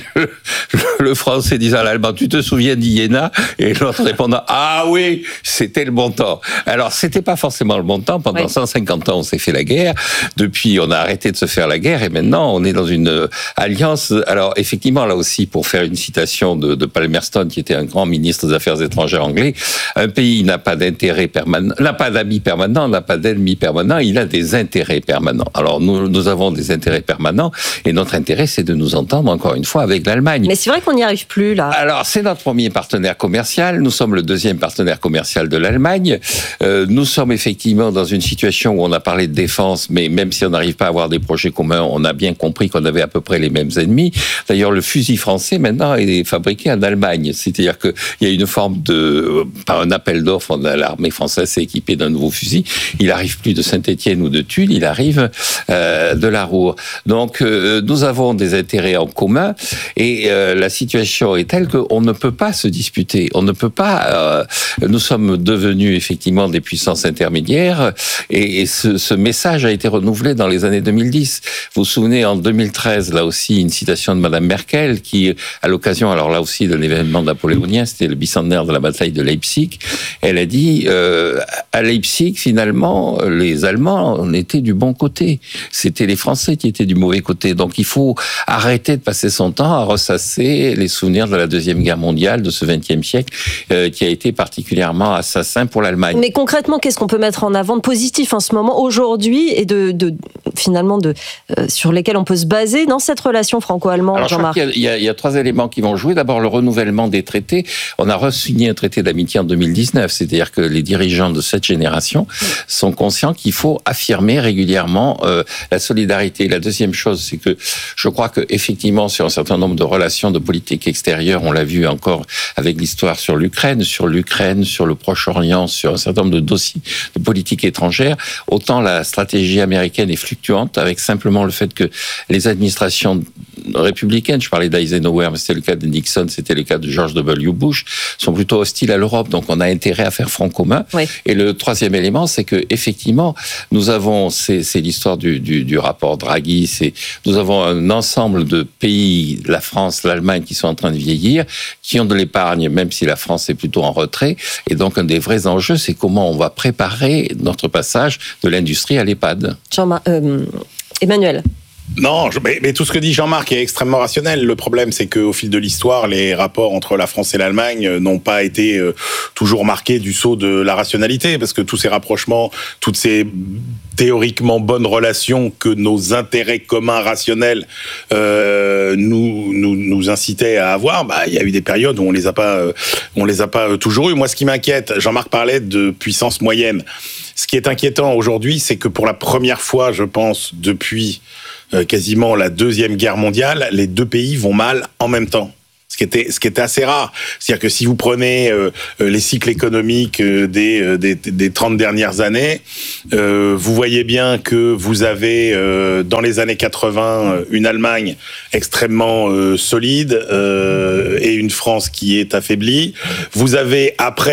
le Français disant à l'Allemand, tu te souviens d'Iéna? Et l'autre répondant, ah oui, c'était le bon temps. Alors, c'était pas forcément le bon temps. Pendant 150 ans, on s'est fait la guerre. Depuis, on a arrêté de se faire la guerre, et maintenant, on est dans une alliance. Alors, effectivement, là aussi, pour faire une citation de Palmerston, qui était un grand ministre des Affaires étrangères anglais, un pays n'a pas d'intérêt permanent, n'a pas d'amis permanents, n'a pas d'ennemis permanents, il a des intérêts permanents. Alors, nous avons des intérêts permanents, et notre intérêt, c'est de nous entendre, encore une fois, avec l'Allemagne. Mais c'est vrai qu'on n'y arrive plus, là. Alors, c'est notre premier partenaire commercial. Nous sommes le deuxième partenaire commercial de l'Allemagne. Nous sommes effectivement dans une situation où on a parlé de défense, mais même si on n'arrive pas à avoir des projets communs, on a bien compris qu'on avait à peu près les mêmes ennemis. D'ailleurs, le fusil français, maintenant, est fabriqué en Allemagne. C'est-à-dire qu'il y a une forme par un appel d'offres, l'armée française s'est équipée d'un nouveau fusil. Il arrive plus de Saint-Étienne ou de Tulle, il arrive de la Ruhr. Donc, nous avons des intérêts en commun et la situation est telle qu'on ne peut pas se disputer. On ne peut pas. Nous sommes devenus effectivement des puissances intermédiaires et ce message a été renouvelé dans les années 2010. Vous vous souvenez, en 2013, là aussi, une citation de Madame Merkel qui, à l'occasion, alors là aussi, d'un événement napoléonien, c'était le bicentenaire de la bataille de Leipzig, elle a dit à Leipzig, finalement, les Allemands étaient du bon côté. C'était les Français qui étaient du mauvais côté. Donc il faut arrêter de passer son temps à ressasser les souvenirs de la Deuxième Guerre mondiale, de ce XXe siècle, qui a été particulièrement assassin pour l'Allemagne. Mais concrètement, qu'est-ce qu'on peut mettre en avant de positif en ce moment, aujourd'hui, et finalement sur lesquels on peut se baser dans cette relation franco-allemande, Jean-Marc? Il y a 3 éléments qui vont jouer. D'abord, le renouvellement des traités. On a re-signé un traité d'amitié en 2019, c'est-à-dire que les dirigeants de cette génération sont conscients qu'il faut affirmer régulièrement la solidarité. La deuxième chose, c'est que je crois que effectivement, sur un certain nombre de relations de politique extérieure, on l'a vu encore avec l'histoire sur l'Ukraine, sur le Proche-Orient, sur un certain nombre de dossiers de politique étrangère, autant la stratégie américaine est fluctuante, avec simplement le fait que les administrations républicaines, je parlais d'Eisenhower, mais c'était le cas de Nixon, c'était le cas de George W. Bush, sont plutôt hostiles à l'Europe, donc on a intérêt à faire front commun. Oui. Et le troisième élément, c'est que effectivement, nous avons, c'est l'histoire du rapport Draghi, nous avons un ensemble de pays, la France, l'Allemagne, qui sont en train de vieillir, qui ont de l'épargne, même si la France est plutôt en retrait. Et donc, un des vrais enjeux, c'est comment on va préparer notre passage de l'industrie à l'EHPAD. Emmanuel. Non, mais tout ce que dit Jean-Marc est extrêmement rationnel. Le problème, c'est qu'au fil de l'histoire, les rapports entre la France et l'Allemagne n'ont pas été toujours marqués du sceau de la rationalité, parce que tous ces rapprochements, toutes ces théoriquement bonnes relations que nos intérêts communs rationnels nous incitaient à avoir, il y a eu des périodes où on les a pas toujours eu. Moi, ce qui m'inquiète, Jean-Marc parlait de puissance moyenne. Ce qui est inquiétant aujourd'hui, c'est que pour la première fois, je pense, depuis quasiment la Deuxième Guerre mondiale, les deux pays vont mal en même temps. Ce qui était assez rare. C'est-à-dire que si vous prenez les cycles économiques des 30 dernières années, vous voyez bien que vous avez dans les années 80 une Allemagne extrêmement solide et une France qui est affaiblie. Vous avez après